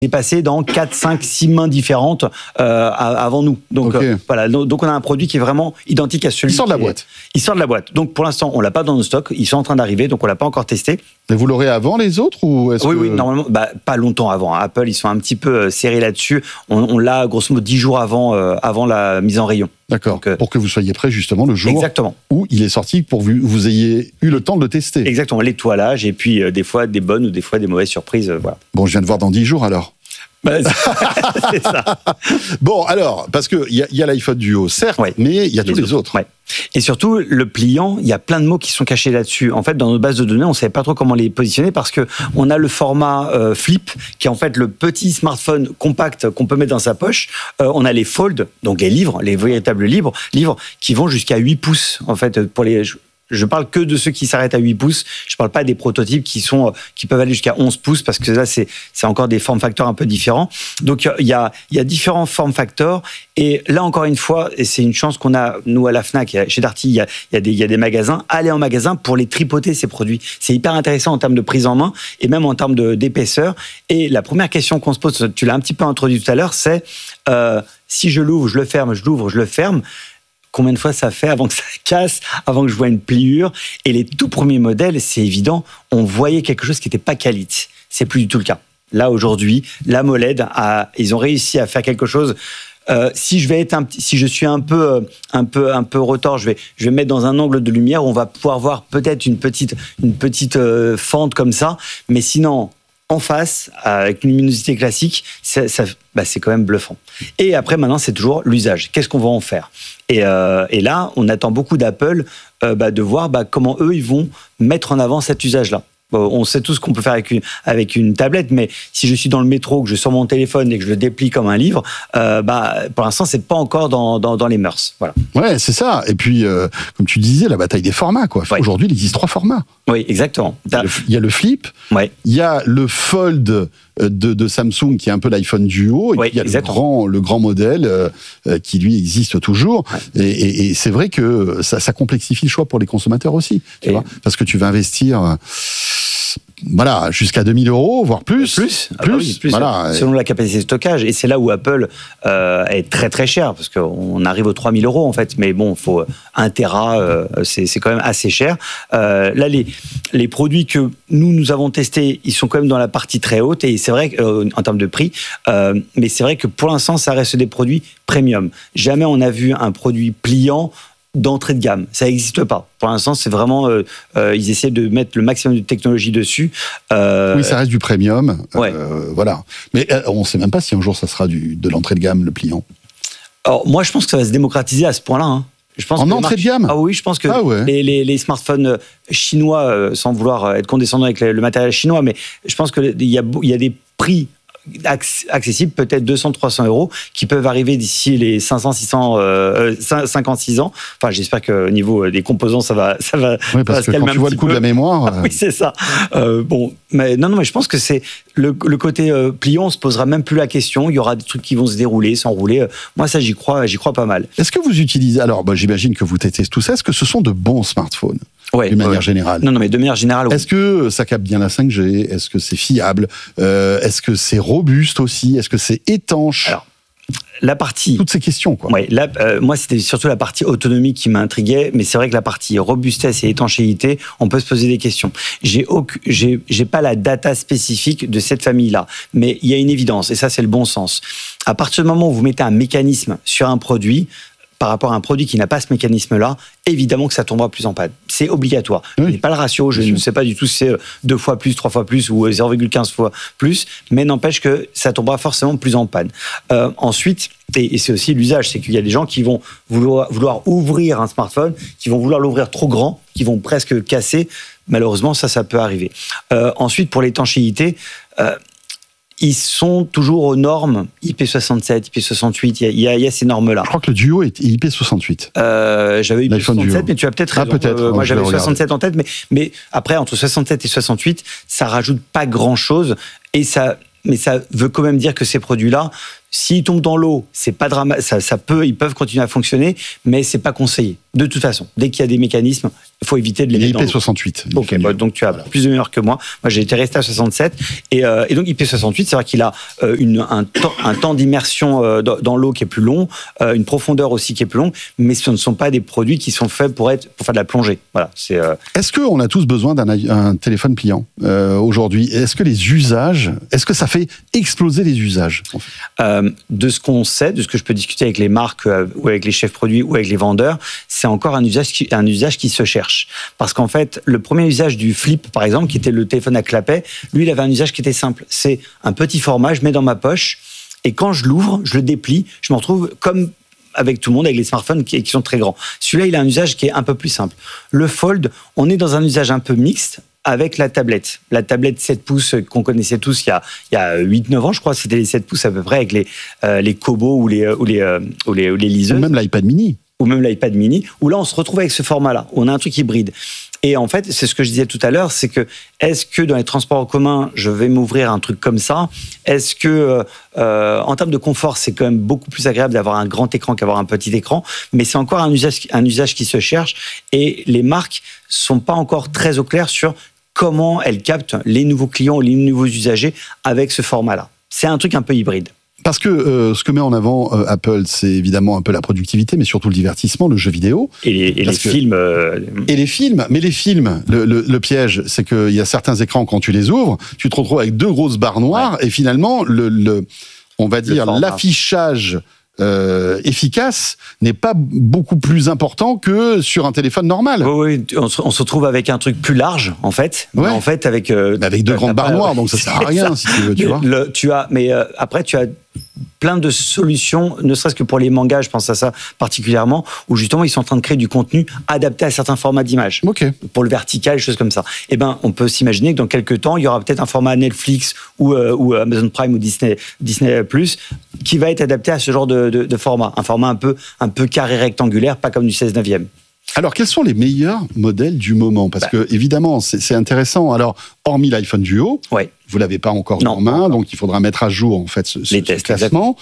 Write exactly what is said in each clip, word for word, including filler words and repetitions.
est passé dans quatre, cinq, six mains différentes euh, avant nous. Donc okay. euh, voilà, donc on a un produit qui est vraiment identique à celui. Il sort de la est, boîte. Il sort de la boîte. Donc pour l'instant, on l'a pas dans nos stocks. Ils sont en train d'arriver, donc on l'a pas encore testé. Mais vous l'aurez avant les autres ou est-ce Oui, que... oui, normalement, bah, pas longtemps avant. Apple, ils sont un petit peu euh, serrés là-dessus. On, on l'a grosso modo dix jours avant, euh, avant la mise en rayon. D'accord. Donc, euh, pour que vous soyez prêt justement le jour exactement. Où il est sorti, pour que vous ayez eu le temps de le tester. Exactement. L'étoilage et puis euh, des fois des bonnes ou des fois des mauvaises surprises. Euh, voilà. Bon, je viens de voir dans dix jours alors. Bah, c'est ça. Bon, alors, parce qu'il y a, y a l'iPhone Duo, certes, ouais. mais il y a tous les, les autres. autres. Ouais. Et surtout, le pliant, il y a plein de mots qui sont cachés là-dessus. En fait, dans nos bases de données, on ne savait pas trop comment les positionner parce qu'on a le format euh, Flip, qui est en fait le petit smartphone compact qu'on peut mettre dans sa poche. Euh, on a les Fold, donc les livres, les véritables livres, livres qui vont jusqu'à huit pouces, en fait, pour les... Je parle que de ceux qui s'arrêtent à huit pouces. Je parle pas des prototypes qui sont qui peuvent aller jusqu'à onze pouces parce que là c'est c'est encore des form factors un peu différents. Donc il y a il y a différents form factors et là encore une fois et c'est une chance qu'on a nous à la Fnac chez Darty il y a il y a des il y a des magasins. Allez en magasin pour les tripoter ces produits. C'est hyper intéressant en termes de prise en main et même en termes de d'épaisseur. Et la première question qu'on se pose, tu l'as un petit peu introduit tout à l'heure, c'est euh, si je l'ouvre, je le ferme, je l'ouvre, je le ferme. Combien de fois ça fait avant que ça casse, avant que je vois une pliure. Et les tout premiers modèles, c'est évident, on voyait quelque chose qui n'était pas qualité. C'est plus du tout le cas. Là, aujourd'hui, l'AMOLED, a, ils ont réussi à faire quelque chose. Euh, si je vais être un petit, si je suis un peu, un peu, un peu retors, je vais, je vais me mettre dans un angle de lumière où on va pouvoir voir peut-être une petite, une petite euh, fente comme ça. Mais sinon, en face, avec une luminosité classique, ça, ça, bah, c'est quand même bluffant. Et après, maintenant, c'est toujours l'usage. Qu'est-ce qu'on va en faire ? Et, euh, et là, on attend beaucoup d'Apple euh, bah, de voir bah, comment eux, ils vont mettre en avant cet usage-là. Bon, on sait tous ce qu'on peut faire avec une, avec une tablette, mais si je suis dans le métro, que je sors mon téléphone et que je le déplie comme un livre, euh, bah, pour l'instant, c'est pas encore dans, dans, dans les mœurs. Voilà. Ouais, c'est ça. Et puis, euh, comme tu disais, la bataille des formats, quoi. Ouais. Aujourd'hui, il existe trois formats. Oui, exactement. Il y a le, il y a le Flip, ouais. il y a le Fold de, de Samsung, qui est un peu l'iPhone Duo, et ouais, puis il y a exactement. le grand, le grand modèle euh, qui, lui, existe toujours. Ouais. Et, et, et c'est vrai que ça, ça complexifie le choix pour les consommateurs aussi, tu et... vois, parce que tu vas investir... Voilà, jusqu'à deux mille euros, voire plus. Plus, plus, ah bah oui, plus voilà. Selon la capacité de stockage. Et c'est là où Apple euh, est très très cher, parce qu'on arrive aux trois mille euros en fait. Mais bon, il faut un téra, euh, c'est, c'est quand même assez cher. Euh, là, les, les produits que nous, nous avons testés, ils sont quand même dans la partie très haute. Et c'est vrai qu'en euh, termes de prix, euh, mais c'est vrai que pour l'instant, ça reste des produits premium. Jamais on a vu un produit pliant d'entrée de gamme, ça n'existe pas. Pour l'instant, c'est vraiment, euh, euh, ils essaient de mettre le maximum de technologie dessus. Euh... Oui, ça reste du premium, ouais. euh, voilà. Mais euh, on ne sait même pas si un jour ça sera du, de l'entrée de gamme, le pliant. Alors moi, je pense que ça va se démocratiser à ce point-là. Hein. Je pense en que entrée marques... de gamme. Ah oui, je pense que ah ouais. les, les, les smartphones chinois, euh, sans vouloir être condescendant avec le, le matériel chinois, mais je pense qu'il y a, il y a des prix accessibles, peut-être deux cents à trois cents euros, qui peuvent arriver d'ici les cinq cents, six cents, euh, cinquante-six ans. Enfin, j'espère qu'au niveau des composants, ça va, ça va, oui, parce ça va se que quand tu vois le coût peu. de la mémoire. Ah, oui, c'est ça. Euh, bon, mais non, non, mais je pense que c'est le, le côté euh, pliant, on se posera même plus la question. Il y aura des trucs qui vont se dérouler, s'enrouler. Moi, ça, j'y crois, j'y crois pas mal. Est-ce que vous utilisez, alors, bah, j'imagine que vous testez tout ça. Est-ce que ce sont de bons smartphones? Ouais, de manière ouais. générale. Non, non, mais de manière générale. Oui. Est-ce que ça capte bien la cinq G? Est-ce que c'est fiable? euh, Est-ce que c'est robuste aussi? Est-ce que c'est étanche? Alors, la partie... Toutes ces questions, quoi. Ouais, là, euh, moi, c'était surtout la partie autonomie qui m'intriguait, mais c'est vrai que la partie robustesse et étanchéité, on peut se poser des questions. J'ai, aucun, j'ai, j'ai pas la data spécifique de cette famille-là, mais il y a une évidence, et ça, c'est le bon sens. À partir du moment où vous mettez un mécanisme sur un produit, par rapport à un produit qui n'a pas ce mécanisme-là, évidemment que ça tombera plus en panne. C'est obligatoire. Oui. Je n'ai pas le ratio, je ne sais pas du tout si c'est deux fois plus, trois fois plus ou zéro virgule quinze fois plus, mais n'empêche que ça tombera forcément plus en panne. Euh, ensuite, et, et c'est aussi l'usage, c'est qu'il y a des gens qui vont vouloir, vouloir ouvrir un smartphone, qui vont vouloir l'ouvrir trop grand, qui vont presque casser. Malheureusement, ça, ça peut arriver. Euh, ensuite, pour l'étanchéité, euh, ils sont toujours aux normes I P soixante-sept, I P soixante-huit, il y a, il y a ces normes-là. Je crois que le Duo est I P soixante-huit. Euh, j'avais I P soixante-sept, mais tu as peut-être raison. Ah, peut-être. Euh, moi, j'avais soixante-sept regarder. en tête, mais, mais après, entre soixante-sept et soixante-huit, ça rajoute pas grand-chose. Et ça, mais ça veut quand même dire que ces produits-là, S'ils tombent dans l'eau, c'est pas drama- ça, ça peut, ils peuvent continuer à fonctionner, mais c'est pas conseillé. De toute façon, dès qu'il y a des mécanismes, il faut éviter de les mettre dans l'eau. I P soixante-huit. Ok, bah, donc tu as voilà. plus de mémoire que moi. Moi, j'ai été resté à soixante-sept. Et, euh, et donc, I P soixante-huit, c'est vrai qu'il a euh, une, un, temps, un temps d'immersion euh, dans, dans l'eau qui est plus long, euh, une profondeur aussi qui est plus longue, mais ce ne sont pas des produits qui sont faits pour, être, pour faire de la plongée. Voilà, c'est, euh... Est-ce qu'on a tous besoin d'un un téléphone pliant euh, aujourd'hui? Est-ce que les usages, est-ce que ça fait exploser les usages? euh, De ce qu'on sait, de ce que je peux discuter avec les marques euh, ou avec les chefs produits ou avec les vendeurs, c'est encore un usage qui, un usage qui se cherche. Parce qu'en fait, le premier usage du Flip, par exemple, qui était le téléphone à clapet, lui, il avait un usage qui était simple. C'est un petit format, je mets dans ma poche, et quand je l'ouvre, je le déplie, je me retrouve comme avec tout le monde, avec les smartphones qui, qui sont très grands. Celui-là, il a un usage qui est un peu plus simple. Le Fold, on est dans un usage un peu mixte avec la tablette. La tablette sept pouces qu'on connaissait tous il y a, il y a huit neuf ans, je crois, c'était les sept pouces à peu près, avec les, euh, les Kobo ou les, ou les, euh, ou les, ou les liseuses. Ou même l'iPad mini. Ou même l'iPad mini, où là, on se retrouve avec ce format-là. On a un truc hybride. Et en fait, c'est ce que je disais tout à l'heure, c'est que est-ce que dans les transports en commun, je vais m'ouvrir un truc comme ça? Est-ce que, euh, en termes de confort, c'est quand même beaucoup plus agréable d'avoir un grand écran qu'avoir un petit écran? Mais c'est encore un usage, un usage qui se cherche, et les marques sont pas encore très au clair sur comment elles captent les nouveaux clients ou les nouveaux usagers avec ce format-là. C'est un truc un peu hybride. Parce que euh, ce que met en avant euh, Apple, c'est évidemment un peu la productivité, mais surtout le divertissement, le jeu vidéo. Et les, et les que... films. Euh... Et les films. Mais les films, le, le, le piège, c'est qu'il y a certains écrans, quand tu les ouvres, tu te retrouves avec deux grosses barres noires, ouais. Et finalement, le, le, on va dire, l'affichage Euh, efficace n'est pas beaucoup plus important que sur un téléphone normal. Oui, oui, on se, on se retrouve avec un truc plus large, en fait. Ouais. En fait, avec euh, avec deux grandes barres noires, donc ça sert à rien, si tu veux, tu vois. Le, tu as, mais euh, après, tu as plein de solutions, ne serait-ce que pour les mangas, je pense à ça particulièrement, où justement ils sont en train de créer du contenu adapté à certains formats d'image. Okay. Pour le vertical, des choses comme ça. Eh ben, on peut s'imaginer que dans quelques temps, il y aura peut-être un format Netflix ou, euh, ou Amazon Prime ou Disney, Disney Plus qui va être adapté à ce genre de, de, de format. Un format un peu, un peu carré rectangulaire, pas comme du seize neuvième. Alors, quels sont les meilleurs modèles du moment? Parce bah. que, évidemment, c'est, c'est intéressant. Alors, hormis l'iPhone Duo, ouais. vous ne l'avez pas encore non, en main, donc il faudra mettre à jour, en fait, ce, les ce, tests, ce classement.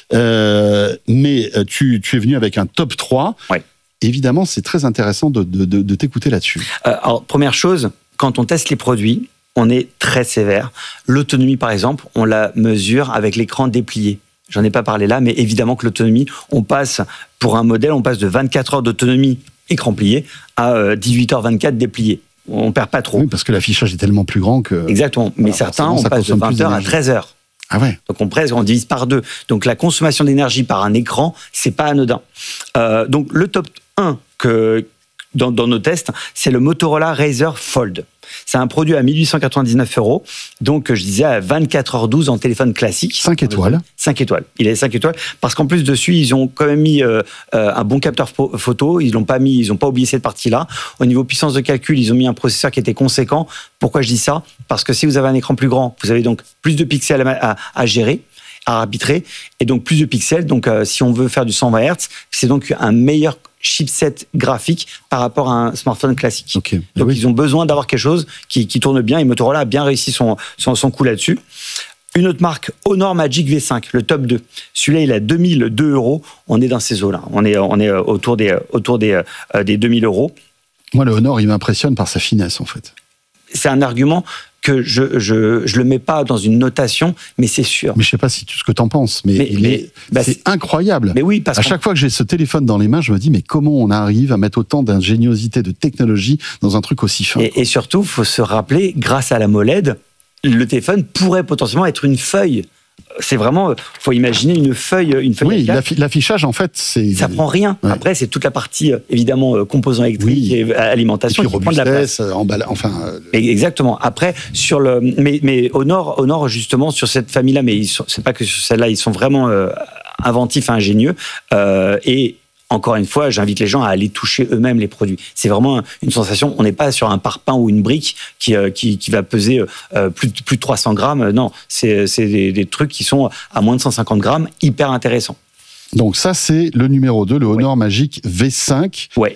Euh, mais tu, tu es venu avec un top trois. Ouais. Évidemment, c'est très intéressant de, de, de, de t'écouter là-dessus. Euh, alors, première chose, quand on teste les produits, on est très sévère. L'autonomie, par exemple, on la mesure avec l'écran déplié. J'en ai pas parlé là, mais évidemment que l'autonomie, on passe, pour un modèle, on passe de vingt-quatre heures d'autonomie écran plié à dix-huit heures vingt-quatre déplié. On perd pas trop. Oui, parce que l'affichage est tellement plus grand que... Exactement. Mais alors, certains, on passe de vingt heures à treize heures. Ah ouais. Donc on presse, on divise par deux. Donc la consommation d'énergie par un écran, c'est pas anodin. Euh, donc le top un que, dans, dans nos tests, c'est le Motorola Razr Fold. C'est un produit à mille huit cent quatre-vingt-dix-neuf euros. Donc, je disais, à vingt-quatre heures douze en téléphone classique. cinq étoiles. cinq étoiles. Il est cinq étoiles. Parce qu'en plus, dessus, ils ont quand même mis euh, un bon capteur photo. Ils n'ont pas mis, ils n'ont pas oublié cette partie-là. Au niveau puissance de calcul, ils ont mis un processeur qui était conséquent. Pourquoi je dis ça? Parce que si vous avez un écran plus grand, vous avez donc plus de pixels à, à, à gérer, à arbitrer, et donc plus de pixels. Donc, euh, si on veut faire du cent vingt hertz, c'est donc un meilleur chipset graphique par rapport à un smartphone classique. Okay. Donc, oui. ils ont besoin d'avoir quelque chose qui, qui tourne bien, et Motorola a bien réussi son, son, son coup là-dessus. Une autre marque, Honor Magic V cinq, le top deux. Celui-là, il a deux mille deux euros. On est dans ces eaux-là. On est, on est autour des, autour des, des deux mille euros. Moi, le Honor, il m'impressionne par sa finesse, en fait. C'est un argument que je je je le mets pas dans une notation, mais c'est sûr. Mais je sais pas si tu, ce que t'en penses, mais, mais, mais est, bah c'est, c'est incroyable. Mais oui, parce à chaque fois que j'ai ce téléphone dans les mains, je me dis mais comment on arrive à mettre autant d'ingéniosité, de technologie dans un truc aussi fin. Et, et surtout, faut se rappeler, grâce à la MOLED, le téléphone pourrait potentiellement être une feuille. C'est vraiment, faut imaginer une feuille, une feuille. Oui, l'affi- l'affichage en fait, c'est. Ça prend rien. Ouais. Après, c'est toute la partie évidemment euh, composants électriques oui. et alimentation et puis, qui prend de la place. Emball- enfin. Euh, Exactement. Après, sur le, mais mais Honor, Honor justement sur cette famille-là, mais ils sont, c'est pas que sur celle-là, ils sont vraiment euh, inventifs, ingénieux euh, et encore une fois, j'invite les gens à aller toucher eux-mêmes les produits. C'est vraiment une sensation. On n'est pas sur un parpaing ou une brique qui, euh, qui, qui va peser euh, plus, de, plus de trois cents grammes. Non, c'est, c'est des, des trucs qui sont à moins de cent cinquante grammes, hyper intéressants. Donc ça, c'est le numéro deux, le Honor ouais. Magic V cinq. Ouais.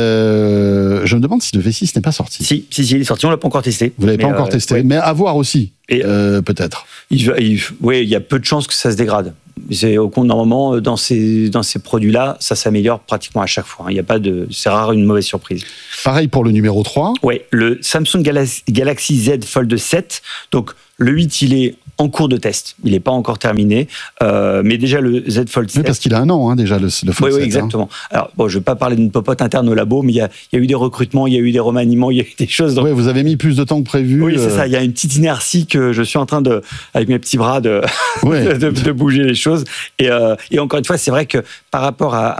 Euh, je me demande si le V six n'est pas sorti. Si, si, si, il est sorti, on ne l'a pas encore testé. Vous ne l'avez pas encore euh, testé, ouais. mais à voir aussi, et, euh, peut-être. Il, il, oui, il y a peu de chances que ça se dégrade. C'est au compte normalement dans ces dans ces produits-là, ça s'améliore pratiquement à chaque fois. Il y a pas de, c'est rare une mauvaise surprise. Pareil pour le numéro trois. Oui, le Samsung Galaxy Z Fold sept. Donc le huit, il est en cours de test. Il n'est pas encore terminé. Euh, mais déjà, le Z Fold sept... Oui, parce qu'il a un an, hein, déjà, le, le Fold oui, sept. Oui, exactement. Hein. Alors, bon, je ne vais pas parler d'une popote interne au labo, mais il y a, il y a eu des recrutements, il y a eu des remaniements, il y a eu des choses... Donc... Oui, vous avez mis plus de temps que prévu. Oui, c'est ça. Il y a une petite inertie que je suis en train de, avec mes petits bras, de, oui. de, de, de bouger les choses. Et, euh, et encore une fois, c'est vrai que par rapport à,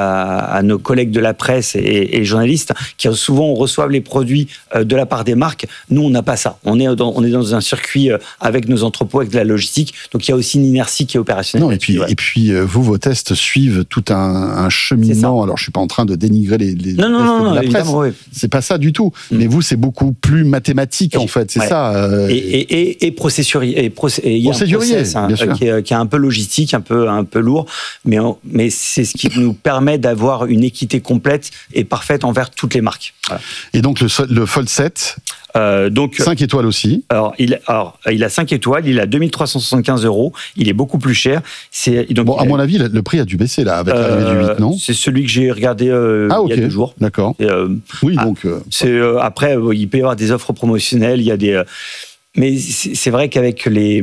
à, à nos collègues de la presse et, et journalistes, qui souvent reçoivent les produits de la part des marques, nous, on n'a pas ça. On est dans, on est dans un circuit avec nos entrepôts, avec de la logistique. Donc, il y a aussi une inertie qui est opérationnelle. Non, et puis, ouais. et puis vous, vos tests suivent tout un, un cheminement. Alors, je ne suis pas en train de dénigrer les, les non, tests non, non, de la non, presse. Oui. C'est pas ça du tout. Mm. Mais vous, c'est beaucoup plus mathématique, et, en fait. C'est ouais. ça. Euh... Et, et, et, et procéssurier. Et procé- et il y a procédurier, un process, hein, bien sûr. Qui, est, qui est un peu logistique, un peu, un peu lourd. Mais, on, mais c'est ce qui nous permet d'avoir une équité complète et parfaite envers toutes les marques. Voilà. Et donc, le, le Fold sept... Euh, donc, cinq étoiles aussi. Alors il, alors, il a cinq étoiles, il a deux mille trois cent soixante-quinze euros, il est beaucoup plus cher. C'est, donc, bon, à a, mon avis, le prix a dû baisser là, avec euh, l'arrivée du huit, non ? C'est celui que j'ai regardé euh, ah, okay. il y a deux jours. D'accord. Et, euh, oui, ah, donc. Euh, c'est, euh, après, euh, il peut y avoir des offres promotionnelles, il y a des. Euh, mais c'est, c'est vrai qu'avec les,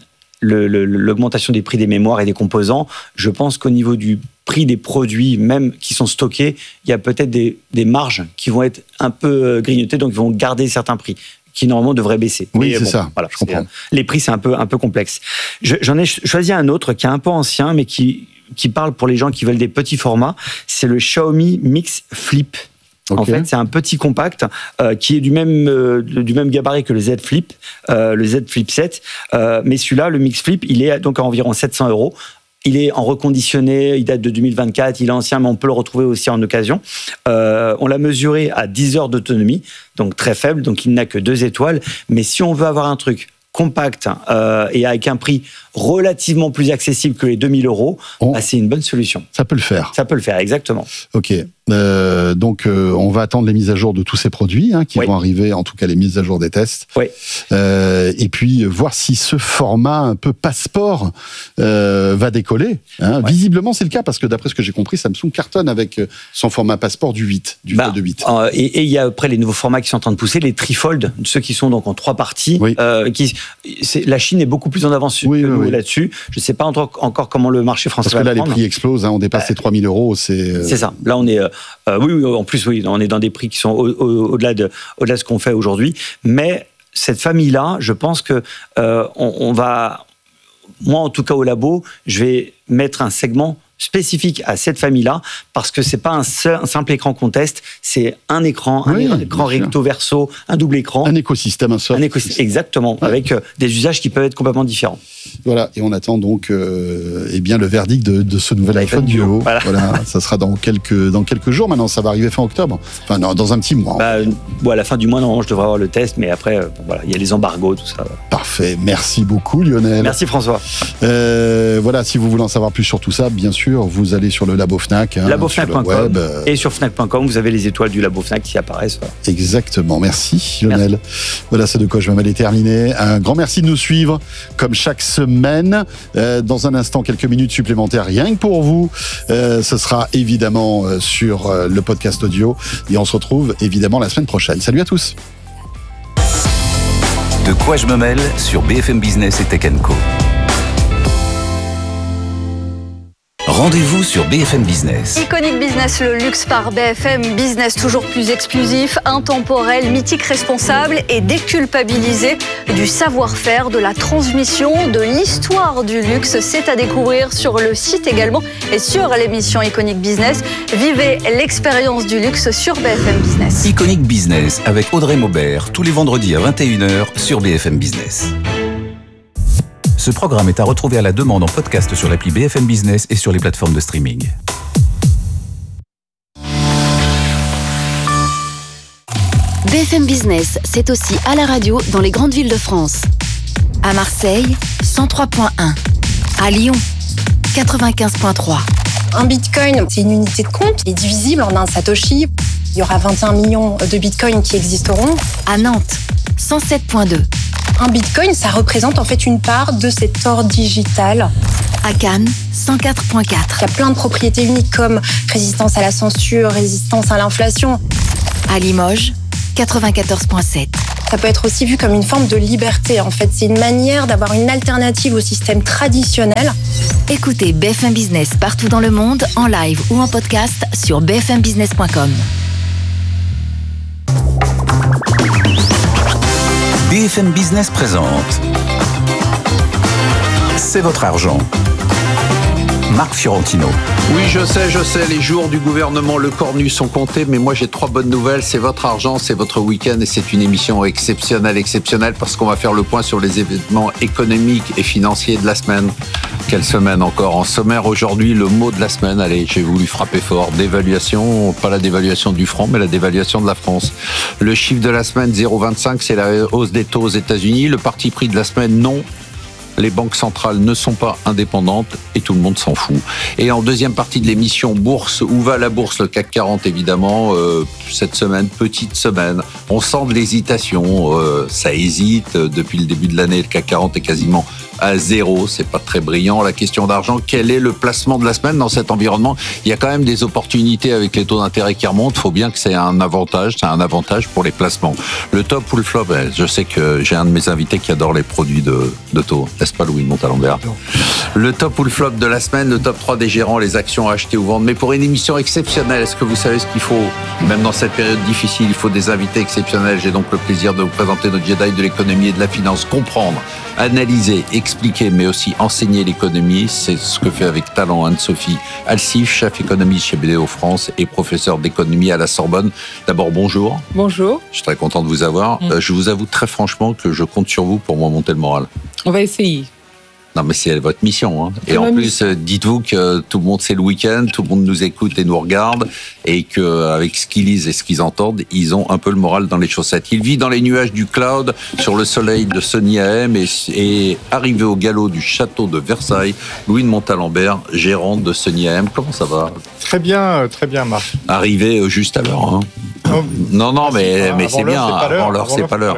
le, le, l'augmentation des prix des mémoires et des composants, je pense qu'au niveau du prix des produits, même qui sont stockés, il y a peut-être des, des marges qui vont être un peu grignotées, donc ils vont garder certains prix qui normalement devraient baisser. Oui, mais c'est bon, ça, voilà, je comprends. Les prix, c'est un peu, un peu complexe. Je, j'en ai choisi un autre qui est un peu ancien, mais qui, qui parle pour les gens qui veulent des petits formats. C'est le Xiaomi Mix Flip. Okay. En fait, c'est un petit compact euh, qui est du même, euh, du même gabarit que le Z Flip, euh, le Z Flip sept. Euh, mais celui-là, le Mix Flip, il est donc à environ sept cents euros. Il est en reconditionné, il date de deux mille vingt-quatre, il est ancien, mais on peut le retrouver aussi en occasion. Euh, on l'a mesuré à dix heures d'autonomie, donc très faible, donc il n'a que deux étoiles. Mais si on veut avoir un truc compact euh, et avec un prix relativement plus accessible que les deux mille euros, on... bah, c'est une bonne solution. Ça peut le faire. Ça peut le faire, exactement. Ok. Euh, donc, euh, on va attendre les mises à jour de tous ces produits hein, qui oui. vont arriver, en tout cas les mises à jour des tests. Oui. Euh, et puis, voir si ce format un peu passeport euh, va décoller. Hein. Ouais. Visiblement, c'est le cas parce que d'après ce que j'ai compris, Samsung cartonne avec son format passeport du huit, du bah, Fold huit. Euh, et il y a après les nouveaux formats qui sont en train de pousser, les trifold, ceux qui sont donc en trois parties. Oui. Euh, qui, c'est, la Chine est beaucoup plus en avance oui, que oui, nous oui. là-dessus. Je ne sais pas encore comment le marché français va va Parce que là, prendre. les prix explosent. Hein, on dépasse euh, les trois mille euros. C'est, euh... c'est ça. Là, on est... Euh, euh, oui, oui, en plus, oui, on est dans des prix qui sont au, au, au-delà, de, au-delà de ce qu'on fait aujourd'hui. Mais cette famille-là, je pense que euh, on, on va... Moi, en tout cas, au labo, je vais mettre un segment spécifique à cette famille-là, parce que c'est pas un, seul, un simple écran qu'on teste, c'est un écran, oui, un écran recto verso, un double écran. Un écosystème, un soft. Un écosystème, exactement, ouais. Avec euh, des usages qui peuvent être complètement différents. Voilà, et on attend donc euh, eh bien, le verdict de, de ce nouvel iPhone Duo. Voilà. voilà, ça sera dans quelques, dans quelques jours maintenant, ça va arriver fin octobre. Enfin, non, dans un petit mois. Bah, bon, à la fin du mois, normalement, je devrais avoir le test, mais après, euh, bon, voilà, il y a les embargos, tout ça. Parfait, merci beaucoup Lionel. Merci François. Euh, voilà, si vous voulez en savoir plus sur tout ça, bien sûr, vous allez sur le Labo Fnac. Hein, labo fnac point com euh... et sur fnac point com, vous avez les étoiles du Labo Fnac qui apparaissent. Voilà. Exactement, merci Lionel. Merci. Voilà, c'est de quoi je vais terminer. Un grand merci de nous suivre, comme chaque semaine. Euh, dans un instant, quelques minutes supplémentaires, rien que pour vous. Euh, ce sera évidemment euh, sur euh, le podcast audio. Et on se retrouve évidemment la semaine prochaine. Salut à tous. De quoi je me mêle sur B F M Business et Tech and Co. Rendez-vous sur B F M Business. Iconic Business, le luxe par B F M Business, toujours plus exclusif, intemporel, mythique, responsable et déculpabilisé du savoir-faire, de la transmission, de l'histoire du luxe. C'est à découvrir sur le site également et sur l'émission Iconic Business. Vivez l'expérience du luxe sur B F M Business. Iconic Business avec Audrey Maubert, tous les vendredis à vingt et une heures sur B F M Business. Ce programme est à retrouver à la demande en podcast sur l'appli B F M Business et sur les plateformes de streaming. B F M Business, c'est aussi à la radio dans les grandes villes de France. À Marseille, cent trois point un. À Lyon, quatre-vingt-quinze point trois. Un bitcoin, c'est une unité de compte qui est divisible en un satoshi. Il y aura vingt et un millions de bitcoins qui existeront. À Nantes, cent sept point deux. Un bitcoin, ça représente en fait une part de cet or digital. À Cannes, cent quatre virgule quatre. Il y a plein de propriétés uniques comme résistance à la censure, résistance à l'inflation. À Limoges, quatre-vingt-quatorze virgule sept. Ça peut être aussi vu comme une forme de liberté. En fait, c'est une manière d'avoir une alternative au système traditionnel. Écoutez B F M Business partout dans le monde, en live ou en podcast sur b f m business point com. B F M Business présente C'est votre argent. Marc Fiorentino. Oui, je sais, je sais, les jours du gouvernement Le Cornu sont comptés, mais moi j'ai trois bonnes nouvelles. C'est votre argent, c'est votre week-end et c'est une émission exceptionnelle, exceptionnelle, parce qu'on va faire le point sur les événements économiques et financiers de la semaine. Quelle semaine encore. En sommaire aujourd'hui, le mot de la semaine, allez, j'ai voulu frapper fort, dévaluation, pas la dévaluation du franc, mais la dévaluation de la France. Le chiffre de la semaine, zéro virgule vingt-cinq, c'est la hausse des taux aux États-Unis. Le parti pris de la semaine, non. Les banques centrales ne sont pas indépendantes et tout le monde s'en fout. Et en deuxième partie de l'émission Bourse, où va la bourse? Le C A C quarante évidemment, euh, cette semaine, petite semaine. On sent de l'hésitation, euh, ça hésite. Depuis le début de l'année, le C A C quarante est quasiment à zéro, c'est pas très brillant. La question d'argent, quel est le placement de la semaine dans cet environnement? Il y a quand même des opportunités avec les taux d'intérêt qui remontent, il faut bien que c'est un avantage, c'est un avantage pour les placements. Le top ou le flop? Je sais que j'ai un de mes invités qui adore les produits de, de taux, n'est-ce pas Louis de Montalembert? Le top ou le flop de la semaine, le top trois des gérants, les actions à acheter ou vendre. Mais pour une émission exceptionnelle, est-ce que vous savez ce qu'il faut? Même dans cette période difficile, il faut des invités exceptionnels. J'ai donc le plaisir de vous présenter notre Jedi de l'économie et de la finance. Comprendre, analyser, expliquer, mais aussi enseigner l'économie. C'est ce que fait avec talent Anne-Sophie Alsif, chef économiste chez B D O France et professeur d'économie à la Sorbonne. D'abord, bonjour. Bonjour. Je suis très content de vous avoir. Mmh. Euh, je vous avoue très franchement que je compte sur vous pour me remonter le moral. On va essayer. Non, mais c'est votre mission. Hein. Et en plus, mission. Dites-vous que tout le monde, c'est le week-end, tout le monde nous écoute et nous regarde, et qu'avec ce qu'ils lisent et ce qu'ils entendent, ils ont un peu le moral dans les chaussettes. Il vit dans les nuages du cloud, sur le soleil de Sony A M, et, et arrivé au galop du château de Versailles, Louis de Montalembert, gérant de Sony A M. Comment ça va? Très bien, très bien, Marc. Arrivé juste à l'heure. Hein. Oh. Non, non, mais, mais c'est bien. Avant l'heure, c'est pas l'heure.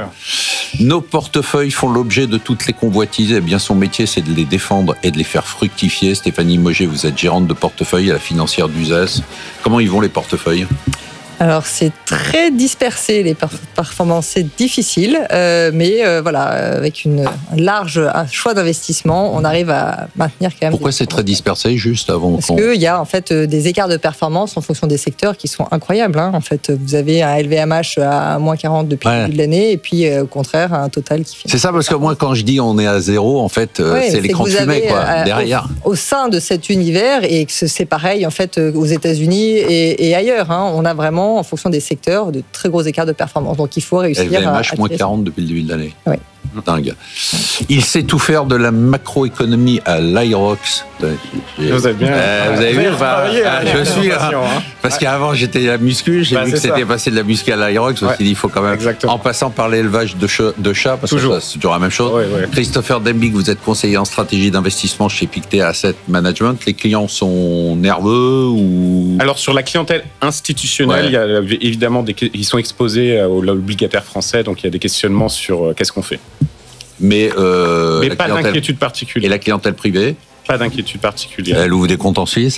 Nos portefeuilles font l'objet de toutes les convoitises. Eh bien, son métier, c'est de les défendre et de les faire fructifier. Stéphanie Moget, vous êtes gérante de portefeuille à la financière d'U S E S. Comment ils vont les portefeuilles? Alors, c'est très dispersé, les performances, c'est difficile, euh, mais euh, voilà, avec une, un large un choix d'investissement, on arrive à maintenir quand même... Pourquoi c'est très dispersé, juste avant? Parce qu'il y a en fait des écarts de performance en fonction des secteurs qui sont incroyables. Hein. En fait, vous avez un L V M H à moins quarante depuis ouais. le début de l'année, et puis euh, au contraire, un total qui... C'est ça, parce que moi, quand je dis on est à zéro, en fait, euh, ouais, c'est l'écran de fumée, quoi, euh, derrière. Au, au sein de cet univers, et que c'est pareil, en fait, aux États-Unis et, et ailleurs, hein, on a vraiment, en fonction des secteurs, de très gros écarts de performance. Donc il faut réussir L V M H à... moins quarante depuis le début de l'année. Oui. Dingue. Il sait tout faire de la macroéconomie à l'Irox. Vous avez bien. Euh, vous avez vu, enfin, euh, je suis. Hein, hein. Parce qu'avant j'étais à la muscu, j'ai bah, vu que c'était passé de la muscu à l'Irox. Je me suis dit, il faut quand même. Exactement. En passant par l'élevage de, ch- de chats, parce toujours. que c'est toujours la même chose. Oui, oui. Christopher Dembig, vous êtes conseiller en stratégie d'investissement chez Pictet Asset Management. Les clients sont nerveux ou. Alors sur la clientèle institutionnelle, ouais. il y a évidemment des, ils sont exposés aux obligataires français, donc il y a des questionnements sur euh, qu'est-ce qu'on fait. Mais, euh, Mais pas clientèle... d'inquiétude particulière. Et la clientèle privée? Pas d'inquiétude particulière. Elle ouvre des comptes en Suisse?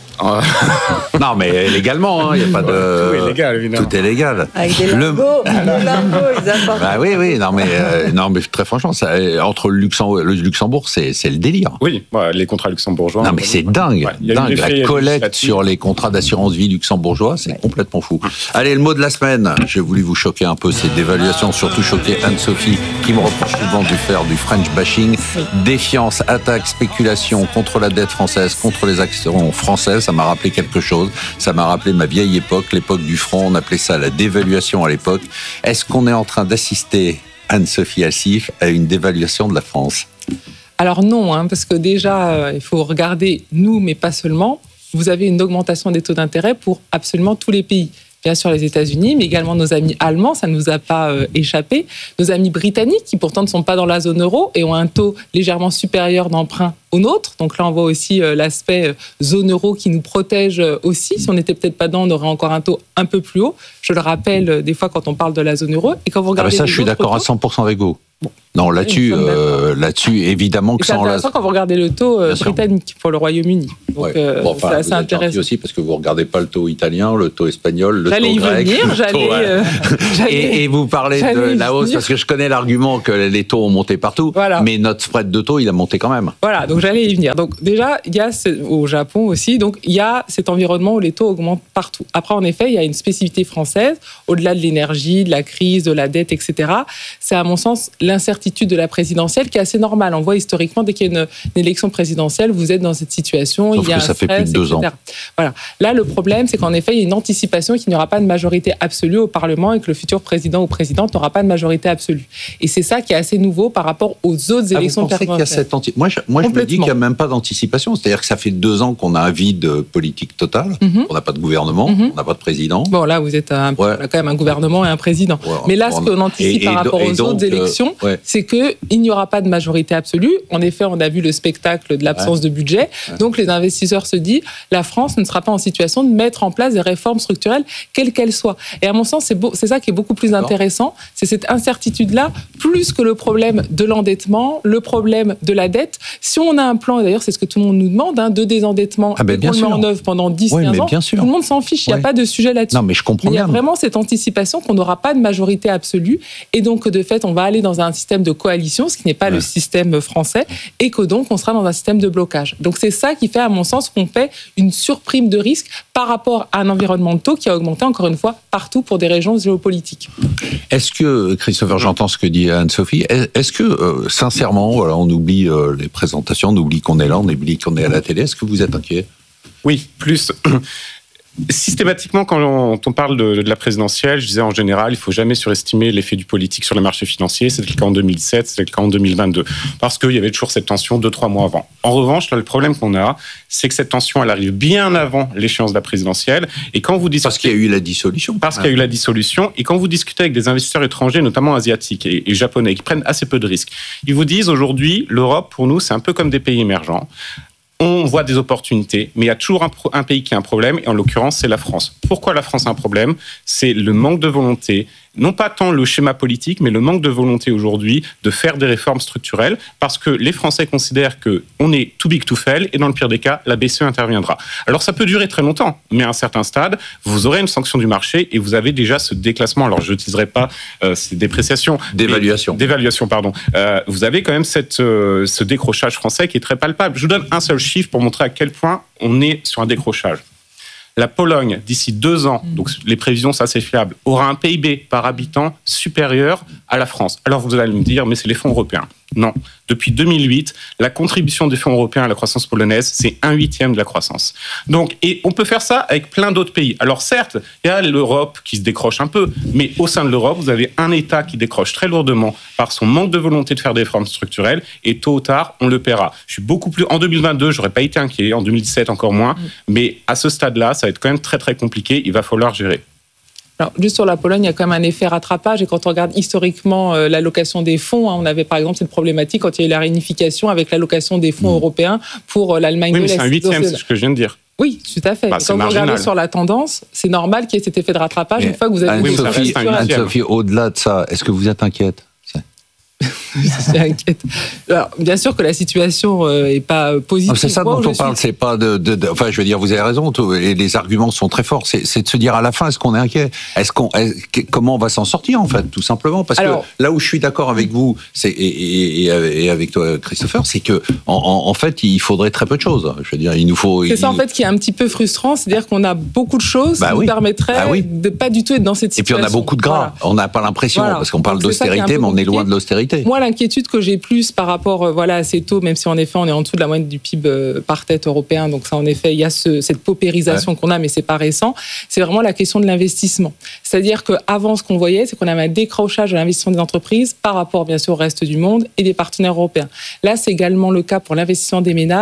Non, mais légalement, il hein, n'y a pas de. Tout est légal, évidemment. Tout est légal. Avec des lingots, le... des lingots, ils apportent. Bah oui, oui, non, mais, euh, non, mais très franchement, ça, entre le Luxembourg, le Luxembourg, c'est, c'est le délire. Oui, ouais, les contrats luxembourgeois. Non, mais c'est dingue. Ouais, dingue. La collecte sur les contrats d'assurance vie luxembourgeois, c'est ouais. complètement fou. Allez, le mot de la semaine. J'ai voulu vous choquer un peu, c'est dévaluation, surtout choquer Anne-Sophie, qui me reproche souvent de faire du French bashing. Défiance, attaque, spéculation contre la dette française, contre les actions françaises. Ça m'a rappelé quelque chose. Ça m'a rappelé ma vieille époque, l'époque du franc. On appelait ça la dévaluation à l'époque. Est-ce qu'on est en train d'assister, Anne-Sophie Alsif, à une dévaluation de la France? Alors non, hein, parce que déjà, euh, il faut regarder nous, mais pas seulement. Vous avez une augmentation des taux d'intérêt pour absolument tous les pays. Bien sûr les États-Unis, mais également nos amis allemands, ça ne nous a pas euh, échappé. Nos amis britanniques, qui pourtant ne sont pas dans la zone euro et ont un taux légèrement supérieur d'emprunt au nôtre. Donc là, on voit aussi euh, l'aspect euh, zone euro qui nous protège euh, aussi. Si on n'était peut-être pas dedans, on aurait encore un taux un peu plus haut. Je le rappelle euh, des fois quand on parle de la zone euro. Et quand vous regardez ah ben ça, je suis d'accord taux, à cent pour cent avec vous. Bon. Non, là-dessus, euh, là-dessus, évidemment que c'est sans intéressant la... quand vous regardez le taux euh, britannique pour le Royaume-Uni. Donc, ouais. euh, bon, enfin, c'est assez intéressant aussi parce que vous regardez pas le taux italien, le taux espagnol, le j'allais taux grec. J'allais y venir, j'allais, taux, euh, j'allais. Et, et vous parlez de la hausse parce que je connais l'argument que les taux ont monté partout, voilà. Mais notre spread de taux, il a monté quand même. Voilà, donc j'allais y venir. Donc déjà, il y a ce, au Japon aussi, donc il y a cet environnement où les taux augmentent partout. Après, en effet, il y a une spécificité française, au-delà de l'énergie, de la crise, de la dette, et cetera. C'est à mon sens l'incertitude de la présidentielle qui est assez normale. On voit historiquement, dès qu'il y a une, une élection présidentielle, vous êtes dans cette situation. Sauf il y a que un ça stress, fait plus de deux et cetera. ans. Voilà. Là, le problème, c'est qu'en effet, il y a une anticipation qu'il n'y aura pas de majorité absolue au Parlement et que le futur président ou présidente n'aura pas de majorité absolue. Et c'est ça qui est assez nouveau par rapport aux autres ah, élections vous pensez qu'il y a cette anti... Moi, je, moi je me dis qu'il n'y a même pas d'anticipation. C'est-à-dire que ça fait deux ans qu'on a un vide politique total. Mm-hmm. On n'a pas de gouvernement, mm-hmm. on n'a pas de président. Bon, là, vous êtes un, ouais. quand même un gouvernement et un président. Ouais, Mais là, ce qu'on anticipe et, par et, rapport aux donc, autres élections, euh, ouais. c'est qu'il n'y aura pas de majorité absolue. En effet, on a vu le spectacle de l'absence ouais. de budget. Ouais. Donc, les investisseurs se disent, la France ne sera pas en situation de mettre en place des réformes structurelles, quelles qu'elles soient. Et à mon sens, c'est, beau, c'est ça qui est beaucoup plus intéressant. C'est cette incertitude-là, plus que le problème de l'endettement, le problème de la dette. Si on a un plan, et d'ailleurs, c'est ce que tout le monde nous demande, hein, de désendettement, ah ben, et qu'on le met en œuvre pendant dix à quinze oui, ans, tout le monde s'en fiche. Il n'y ouais. a pas de sujet là-dessus. Non, mais je comprends mais bien. Il y a vraiment cette anticipation qu'on n'aura pas de majorité absolue. Et donc, de fait, on va aller dans un système de coalition, ce qui n'est pas ouais. le système français, et que donc, on sera dans un système de blocage. Donc, c'est ça qui fait, à mon sens, qu'on paie une surprime de risque par rapport à un environnement de taux qui a augmenté, encore une fois, partout pour des régions géopolitiques. Est-ce que, Christopher, j'entends ce que dit Anne-Sophie, est-ce que, euh, sincèrement, voilà, on oublie euh, les présentations, on oublie qu'on est là, on oublie qu'on est à la télé, est-ce que vous êtes inquiet ? Oui, plus... Systématiquement, quand on parle de, de la présidentielle, je disais en général, il ne faut jamais surestimer l'effet du politique sur les marchés financiers. C'était le cas en deux mille sept, c'était le cas en deux mille vingt-deux. Parce qu'il y avait toujours cette tension deux, trois mois avant. En revanche, là, le problème qu'on a, c'est que cette tension, elle arrive bien avant l'échéance de la présidentielle. Et quand vous discutez... Parce qu'il y a eu la dissolution. Parce qu'il y a eu la dissolution. Et quand vous discutez avec des investisseurs étrangers, notamment asiatiques et, et japonais, qui prennent assez peu de risques, ils vous disent aujourd'hui, l'Europe, pour nous, c'est un peu comme des pays émergents. On voit des opportunités, mais il y a toujours un, pro- un pays qui a un problème, et en l'occurrence, c'est la France. Pourquoi la France a un problème ? C'est le manque de volonté, non pas tant le schéma politique, mais le manque de volonté aujourd'hui de faire des réformes structurelles, parce que les Français considèrent qu'on est too big to fail, et dans le pire des cas, la B C E interviendra. Alors ça peut durer très longtemps, mais à un certain stade, vous aurez une sanction du marché, et vous avez déjà ce déclassement. Alors je n'utiliserai pas euh, ces dépréciations. D'évaluation. D'évaluation, pardon. Euh, vous avez quand même cette, euh, ce décrochage français qui est très palpable. Je vous donne un seul chiffre pour montrer à quel point on est sur un décrochage. La Pologne, d'ici deux ans, donc les prévisions, c'est assez fiable, aura un P I B par habitant supérieur à la France. Alors vous allez me dire, mais c'est les fonds européens. Non. Depuis deux mille huit, la contribution des fonds européens à la croissance polonaise, c'est un huitième de la croissance. Donc, et on peut faire ça avec plein d'autres pays. Alors certes, il y a l'Europe qui se décroche un peu, mais au sein de l'Europe, vous avez un État qui décroche très lourdement par son manque de volonté de faire des réformes structurelles, et tôt ou tard, on le paiera. Je suis beaucoup plus... En deux mille vingt-deux, j'aurais pas été inquiet, en deux mille dix-sept encore moins, mais à ce stade-là, ça va être quand même très très compliqué, il va falloir gérer. Alors, juste sur la Pologne, il y a quand même un effet rattrapage. Et quand on regarde historiquement euh, l'allocation des fonds, hein, on avait par exemple cette problématique quand il y a eu la réunification avec l'allocation des fonds mmh. européens pour euh, l'Allemagne oui, de l'Est. Oui, mais c'est un huitième, c'est ce que je viens de dire. Oui, tout à fait. Bah, quand vous regardez sur la tendance, c'est normal qu'il y ait cet effet de rattrapage mais une fois que vous avez... Anne-Sophie, Anne-Sophie, au-delà de ça, est-ce que vous êtes inquiète ? C'est inquiète. Alors, bien sûr que la situation n'est euh, pas positive. Non, c'est ça Moi, dont on parle, suis... c'est pas de, de, de... Enfin, je veux dire, vous avez raison, tout, et les arguments sont très forts. C'est, c'est de se dire à la fin, est-ce qu'on est inquiet ? Est-ce qu'on, est, comment on va s'en sortir, en fait, tout simplement ? Parce Alors... que là où je suis d'accord avec vous, c'est, et, et, et avec toi, Christopher, c'est que en, en, en fait, il faudrait très peu de choses. Je veux dire, il nous faut... C'est il... ça, en fait, qui est un petit peu frustrant, c'est-à-dire qu'on a beaucoup de choses bah qui oui. nous permettraient bah oui. de pas du tout être dans cette situation. Et puis on a beaucoup de gras. Voilà. On n'a pas l'impression, voilà. Parce qu'on parle Donc, d'austérité, mais on est loin de l'austérité. Moi, l'inquiétude que j'ai plus par rapport euh, voilà, à ces taux, même si en effet on est en dessous de la moyenne du P I B euh, par tête européen, donc ça en effet il y a ce, cette paupérisation ouais. qu'on a, mais c'est pas récent, c'est vraiment la question de l'investissement. C'est-à-dire qu'avant ce qu'on voyait, c'est qu'on avait un décrochage de l'investissement des entreprises par rapport bien sûr au reste du monde et des partenaires européens. Là c'est également le cas pour l'investissement des ménages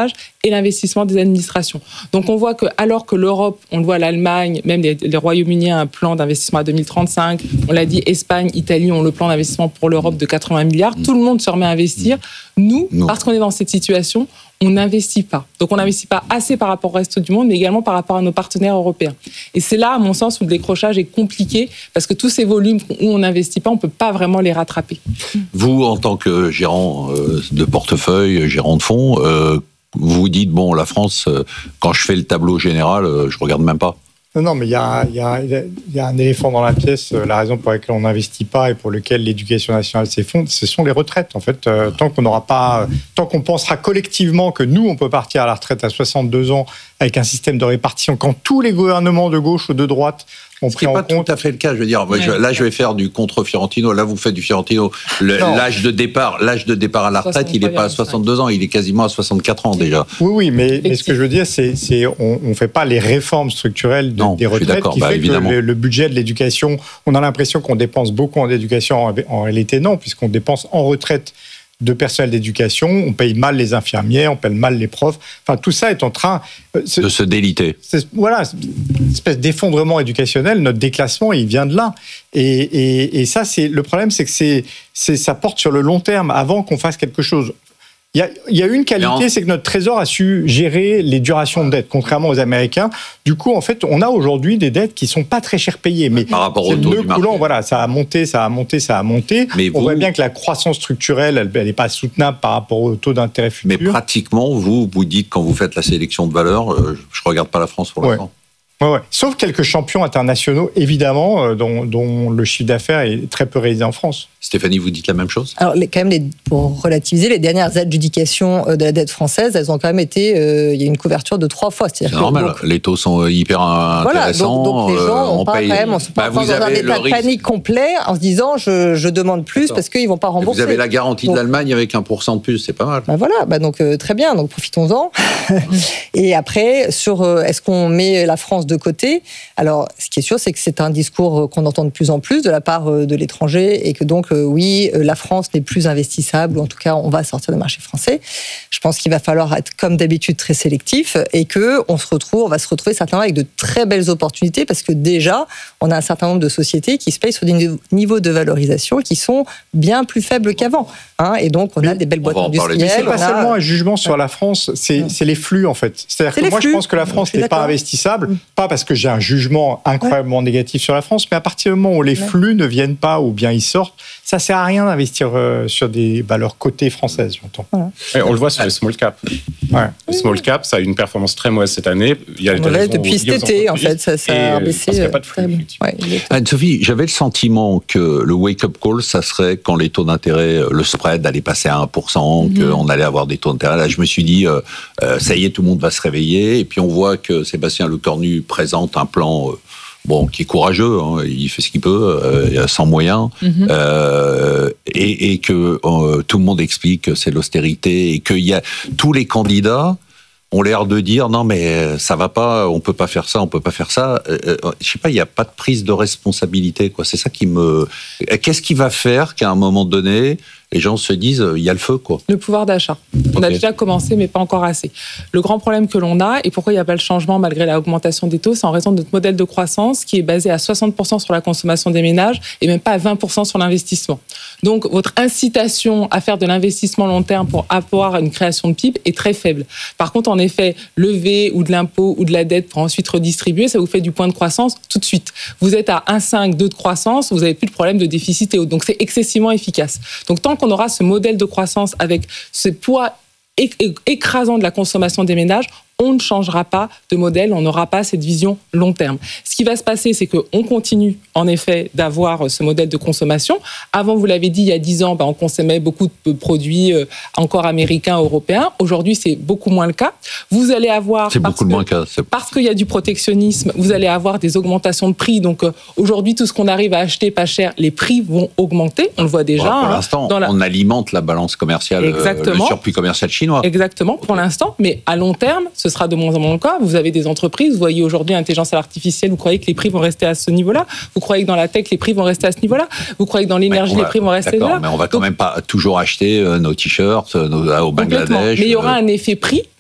et l'investissement des administrations. Donc on voit que alors que l'Europe, on le voit l'Allemagne, même les, les Royaumes-Unis a un plan d'investissement à deux mille trente-cinq, on l'a dit, Espagne, Italie ont le plan d'investissement pour l'Europe de quatre-vingts milliards, mmh. tout le monde se remet à investir. Nous, non. parce qu'on est dans cette situation, on n'investit pas. Donc on n'investit pas assez par rapport au reste du monde, mais également par rapport à nos partenaires européens. Et c'est là, à mon sens, où le décrochage est compliqué, parce que tous ces volumes où on n'investit pas, on ne peut pas vraiment les rattraper. Vous, en tant que gérant de portefeuille, gérant de fonds, euh, vous vous dites, bon, la France, quand je fais le tableau général, je ne regarde même pas. Non, non, mais il y a, y, a, y a un éléphant dans la pièce. La raison pour laquelle on n'investit pas et pour laquelle l'éducation nationale s'effondre, ce sont les retraites. En fait, euh, tant qu'on n'aura pas, tant qu'on pensera collectivement que nous, on peut partir à la retraite à soixante-deux ans avec un système de répartition, quand tous les gouvernements de gauche ou de droite ont pris en compte. Ce n'est pas tout à fait le cas. Je veux dire, ouais. je, là, je vais faire du contre Fiorentino. Là, vous faites du Fiorentino. Le, l'âge de départ, l'âge de départ à la retraite, il n'est pas à soixante-deux ans, il est quasiment à soixante-quatre ans déjà. Oui, oui, mais, mais ce que je veux dire, c'est, c'est on ne fait pas les réformes structurelles de, non, des retraites qui bah, fait évidemment. que le, le budget de l'éducation, on a l'impression qu'on dépense beaucoup en éducation. En, en réalité, non, puisqu'on dépense en retraite de personnel d'éducation, on paye mal les infirmières, on paye mal les profs. Enfin, tout ça est en train c'est, de se déliter. C'est, voilà, une espèce d'effondrement éducationnel. Notre déclassement, il vient de là. Et, et, et ça, c'est le problème, c'est que c'est, c'est, ça porte sur le long terme avant qu'on fasse quelque chose. Il y a, il y a une qualité, non. c'est que notre Trésor a su gérer les durations de dette, contrairement aux Américains. Du coup, en fait, on a aujourd'hui des dettes qui sont pas très cher payées, mais par rapport au taux du marché. Coulant, voilà, ça a monté, ça a monté, ça a monté. Mais on vous... voit bien que la croissance structurelle, elle n'est pas soutenable par rapport au taux d'intérêt futur. Mais pratiquement, vous, vous dites quand vous faites la sélection de valeurs, euh, je regarde pas la France pour l'instant. Ouais. Ouais, ouais. Sauf quelques champions internationaux, évidemment, euh, dont, dont le chiffre d'affaires est très peu réalisé en France. Stéphanie, vous dites la même chose ? Alors, les, quand même, les, pour relativiser, les dernières adjudications de la dette française, elles ont quand même été... Euh, il y a une couverture de trois fois. C'est normal, donc, les taux sont hyper intéressants. Voilà, donc, donc les gens, on, on paye... Quand même, on se bah, dans un état de panique complet en se disant, je, je demande plus parce qu'ils ne vont pas rembourser. Et vous avez la garantie donc, de l'Allemagne avec un pour cent de plus, c'est pas mal. Bah voilà, bah donc euh, très bien, donc profitons-en. Et après, sur euh, est-ce qu'on met la France de côté ? Alors, ce qui est sûr, c'est que c'est un discours qu'on entend de plus en plus de la part de l'étranger et que donc, euh, oui, la France n'est plus investissable, ou en tout cas, on va sortir du marché français. Je pense qu'il va falloir être, comme d'habitude, très sélectif et qu'on se retrouve, on va se retrouver certainement avec de très belles opportunités parce que déjà, on a un certain nombre de sociétés qui se payent sur des niveaux de valorisation qui sont bien plus faibles qu'avant. Hein, et donc, on a des belles boîtes industrielles. C'est pas a... seulement un jugement sur la France, c'est, c'est les flux, en fait. C'est-à-dire c'est que moi, flux. je pense que la France n'est pas investissable, mmh. pas parce que j'ai un jugement incroyablement ouais. négatif sur la France, mais à partir du moment où les ouais. flux ne viennent pas ou bien ils sortent, ça sert à rien d'investir euh, sur des valeurs cotées françaises, j'entends. Voilà. Et on le voit sur les small cap. Ouais. Le small cap, ça a une performance très mauvaise cette année. Il y a on l'a depuis cet été, en fait, ça, ça a baissé. Parce qu'il n'y a pas de flux. Ouais, Anne-Sophie, j'avais le sentiment que le wake-up call, ça serait quand les taux d'intérêt, le spread allait passer à un pour cent, mm-hmm. qu'on allait avoir des taux d'intérêt. Là, je me suis dit, euh, ça y est, tout le monde va se réveiller. Et puis on voit que Sébastien Lecornu présente un plan... Euh, Bon, qui est courageux, hein, il fait ce qu'il peut, euh, sans moyens, mm-hmm. euh, et, et que euh, tout le monde explique que c'est l'austérité, et qu'il y a tous les candidats ont l'air de dire non mais ça va pas, on peut pas faire ça, on peut pas faire ça. Euh, je sais pas, il y a pas de prise de responsabilité, quoi. C'est ça qui me. Qu'est-ce qui va faire qu'à un moment donné, les gens se disent il y a le feu, quoi. Le pouvoir d'achat. On okay. a déjà commencé, mais pas encore assez. Le grand problème que l'on a, et pourquoi il n'y a pas le changement malgré l'augmentation des taux, c'est en raison de notre modèle de croissance qui est basé à soixante pour cent sur la consommation des ménages et même pas à vingt pour cent sur l'investissement. Donc, votre incitation à faire de l'investissement long terme pour avoir une création de P I B est très faible. Par contre, en effet, lever ou de l'impôt ou de la dette pour ensuite redistribuer, ça vous fait du point de croissance tout de suite. Vous êtes à un virgule cinq, deux de croissance, vous n'avez plus de problème de déficit et autres. Donc, c'est excessivement efficace. Donc, tant qu'on aura ce modèle de croissance avec ce poids écrasant de la consommation des ménages, on ne changera pas de modèle, on n'aura pas cette vision long terme. Ce qui va se passer, c'est qu'on continue, en effet, d'avoir ce modèle de consommation. Avant, vous l'avez dit, il y a dix ans, ben, on consommait beaucoup de produits encore américains, européens. Aujourd'hui, c'est beaucoup moins le cas. Vous allez avoir... C'est beaucoup que, moins le cas. C'est... Parce qu'il y a du protectionnisme, vous allez avoir des augmentations de prix. Donc, euh, aujourd'hui, tout ce qu'on arrive à acheter pas cher, les prix vont augmenter. On le voit déjà. Bon, pour l'instant, hein, la... on alimente la balance commerciale, euh, le surplus commercial chinois. Exactement, pour okay. l'instant. Mais à long terme, ce sera de moins en moins le cas. Vous avez des entreprises, vous voyez aujourd'hui l'intelligence artificielle, vous croyez que les prix vont rester à ce niveau-là. Vous croyez que dans la tech, les prix vont rester à ce niveau-là. Vous croyez que dans l'énergie, va, les prix vont rester là. Mais on va quand Donc, même pas toujours acheter nos t-shirts nos, au Bangladesh. Mais il y aura un effet prix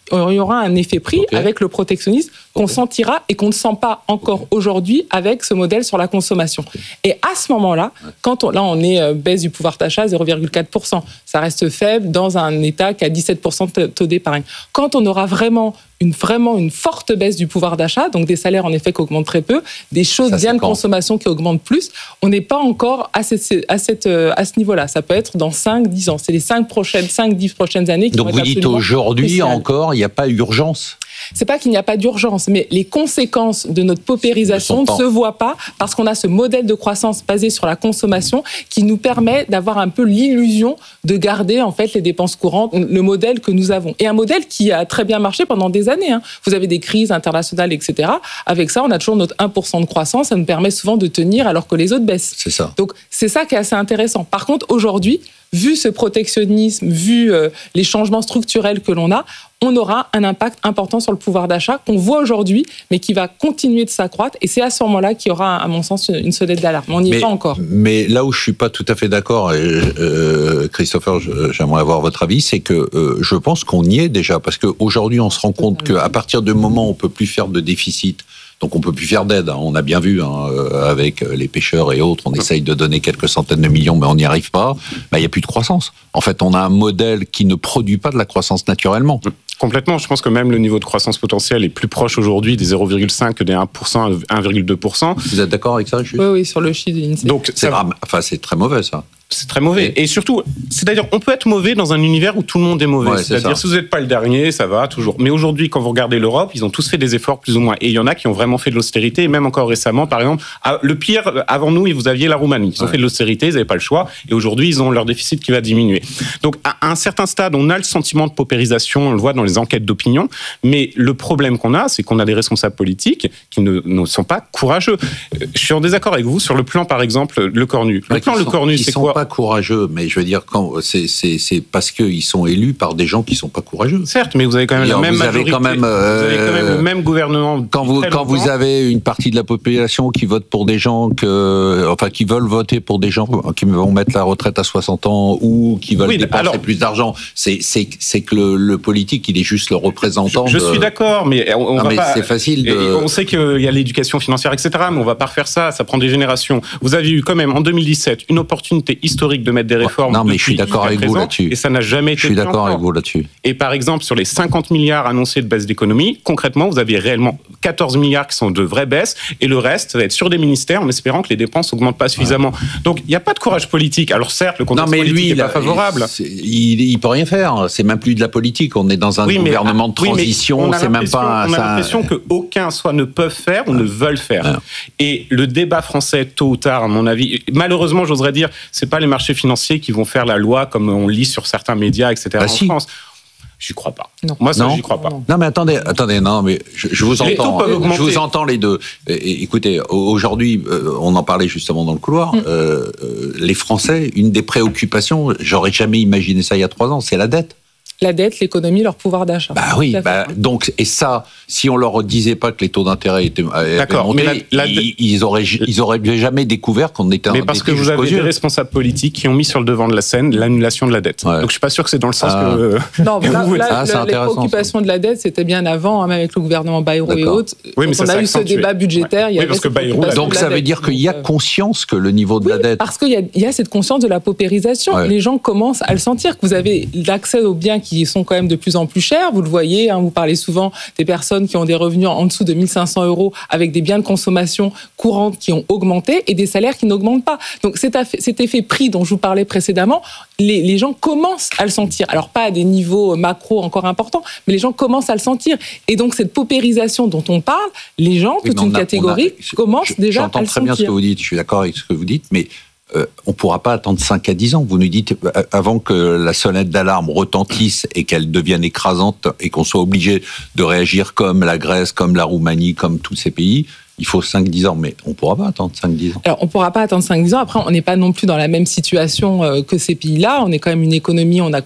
il y aura un effet prix okay. avec le protectionnisme qu'on okay. sentira et qu'on ne sent pas encore aujourd'hui avec ce modèle sur la consommation. Okay. Et à ce moment-là, quand on, là on est euh, baisse du pouvoir d'achat zéro virgule quatre pour cent, ça reste faible dans un État qui a dix-sept pour cent de taux d'épargne. Quand on aura vraiment une, vraiment une forte baisse du pouvoir d'achat, donc des salaires en effet qui augmentent très peu, des choses ça, bien de quand consommation qui augmentent plus, on n'est pas encore à, cette, à, cette, à ce niveau-là. Ça peut être dans cinq dix ans. C'est les cinq prochaines, cinq dix prochaines années qui donc vont être vous dites aujourd'hui cruciales. Encore, il n'y a pas urgence. C'est pas qu'il n'y a pas d'urgence, mais les conséquences de notre paupérisation ne se voient pas parce qu'on a ce modèle de croissance basé sur la consommation qui nous permet d'avoir un peu l'illusion de garder en fait les dépenses courantes, le modèle que nous avons. Et un modèle qui a très bien marché pendant des années. Hein. Vous avez des crises internationales, et cetera. Avec ça, on a toujours notre un pour cent de croissance. Ça nous permet souvent de tenir alors que les autres baissent. C'est ça. Donc c'est ça qui est assez intéressant. Par contre, aujourd'hui, vu ce protectionnisme, vu euh, les changements structurels que l'on a, on aura un impact important sur le pouvoir d'achat qu'on voit aujourd'hui, mais qui va continuer de s'accroître. Et c'est à ce moment-là qu'il y aura, à mon sens, une sonnette d'alarme. On n'y est pas encore. Mais là où je ne suis pas tout à fait d'accord, et, euh, Christopher, j'aimerais avoir votre avis, c'est que euh, je pense qu'on y est déjà. Parce qu'aujourd'hui, on se rend compte qu'à partir du moment où on ne peut plus faire de déficit, donc on peut plus faire d'aide, hein. On a bien vu hein, avec les pêcheurs et autres, on essaye de donner quelques centaines de millions, mais on n'y arrive pas. Ben, il n'y a plus de croissance. En fait, on a un modèle qui ne produit pas de la croissance naturellement. Complètement. Je pense que même le niveau de croissance potentielle est plus proche aujourd'hui des zéro virgule cinq que des un pour cent, un virgule deux pour cent. Vous êtes d'accord avec ça, juste ? Oui, oui, sur le chiffre de l'INSEE. Donc, c'est, ça... enfin, c'est très mauvais, ça. C'est très mauvais. Et surtout, c'est-à-dire, on peut être mauvais dans un univers où tout le monde est mauvais. Ouais, c'est-à-dire, si vous n'êtes pas le dernier, ça va toujours. Mais aujourd'hui, quand vous regardez l'Europe, ils ont tous fait des efforts plus ou moins. Et il y en a qui ont vraiment fait de l'austérité. Et même encore récemment, par exemple, le pire, avant nous, vous aviez la Roumanie. Ils ont ouais. fait de l'austérité, ils n'avaient pas le choix. Et aujourd'hui, ils ont leur déficit qui va diminuer. Donc, à un certain stade, on a le sentiment de paupérisation. On le voit dans les enquêtes d'opinion. Mais le problème qu'on a, c'est qu'on a des responsables politiques qui ne, ne sont pas courageux. Je suis en désaccord avec vous sur le plan, par exemple, Le Cornu. Le plan Le Cornu, c'est quoi ? Ils sont pas courageux. Mais je veux dire, quand c'est, c'est, c'est parce qu'ils sont élus par des gens qui ne sont pas courageux. Certes, mais vous avez quand même la même vous majorité. Avez quand même, euh, vous avez quand même le même gouvernement. Quand vous, quand vous avez une partie de la population qui vote pour des gens que, enfin, qui veulent voter pour des gens qui vont mettre la retraite à soixante ans ou qui veulent oui, dépenser alors, plus d'argent, c'est, c'est, c'est que le, le politique, il est juste le représentant. Je, je de... suis d'accord, mais on, on non, va mais pas. C'est facile. De... On sait qu'il y a l'éducation financière, et cetera. Mais on va pas refaire ça. Ça prend des générations. Vous avez eu quand même en deux mille dix-sept une opportunité historique de mettre des réformes. Non, mais je suis d'accord avec vous là-dessus. Et ça n'a jamais été. Je suis d'accord avec vous là-dessus. Et par exemple, sur les cinquante milliards annoncés de baisse d'économie, concrètement, vous avez réellement quatorze milliards qui sont de vraies baisses, et le reste ça va être sur des ministères, en espérant que les dépenses n'augmentent pas suffisamment. Ouais. Donc, il n'y a pas de courage politique. Alors certes, le contexte non, mais politique n'est pas favorable. Il, il peut rien faire. C'est même plus de la politique. On est dans un oui, gouvernement mais, de transition. Oui, c'est même pas. On a ça... l'impression qu'aucun soit ne peuvent faire ou ouais. ne veulent faire. Ouais. Et le débat français, tôt ou tard, à mon avis, malheureusement, j'oserais dire, c'est pas les marchés financiers qui vont faire la loi comme on lit sur certains médias, et cetera. Ah, en si. France. J'y crois pas. Non. Moi, ça, non. j'y crois pas. Non, mais attendez, attendez, non, mais je, je vous les entends. Je vous entends les deux. Et, écoutez, aujourd'hui, euh, on en parlait justement dans le couloir. Mm. Euh, euh, les Français, une des préoccupations, j'aurais jamais imaginé ça il y a trois ans, c'est la dette. La dette, l'économie, leur pouvoir d'achat. Bah oui, bah, donc, et ça, si on leur disait pas que les taux d'intérêt étaient, étaient montés, la, la, ils, ils, auraient, ils auraient jamais découvert qu'on était mais parce que vous avez des responsables politiques qui ont mis sur le devant de la scène l'annulation de la dette. Ouais. Donc je suis pas sûr que c'est dans le sens ah. que... Non, mais là, là, ah, le, les préoccupations ça. de la dette, c'était bien avant, hein, même avec le gouvernement Bayrou D'accord. et autres. Oui, mais on a eu ce débat budgétaire. Oui, parce que Bayrou... Donc ça veut dire qu'il y a conscience que le niveau de la dette... Parce qu'il y a cette conscience de la paupérisation. Les gens commencent à le sentir, que vous avez l'accès aux biens qui sont quand même de plus en plus cher, vous le voyez, hein, vous parlez souvent des personnes qui ont des revenus en dessous de mille cinq cents euros avec des biens de consommation courante qui ont augmenté et des salaires qui n'augmentent pas. Donc cet, affa- cet effet prix dont je vous parlais précédemment, les, les gens commencent à le sentir. Alors pas à des niveaux macro encore importants, mais les gens commencent à le sentir. Et donc cette paupérisation dont on parle, les gens, toute oui, une a, catégorie, a, commencent je, déjà à le sentir. J'entends très bien ce que vous dites, je suis d'accord avec ce que vous dites, mais Euh, on ne pourra pas attendre cinq à dix ans. Vous nous dites, euh, avant que la sonnette d'alarme retentisse et qu'elle devienne écrasante et qu'on soit obligé de réagir comme la Grèce, comme la Roumanie, comme tous ces pays, il faut cinq à dix ans. Mais on ne pourra pas attendre cinq à dix ans. Alors, on ne pourra pas attendre cinq à dix ans. Après, on n'est pas non plus dans la même situation euh, que ces pays-là. On est quand même une économie, on a quand même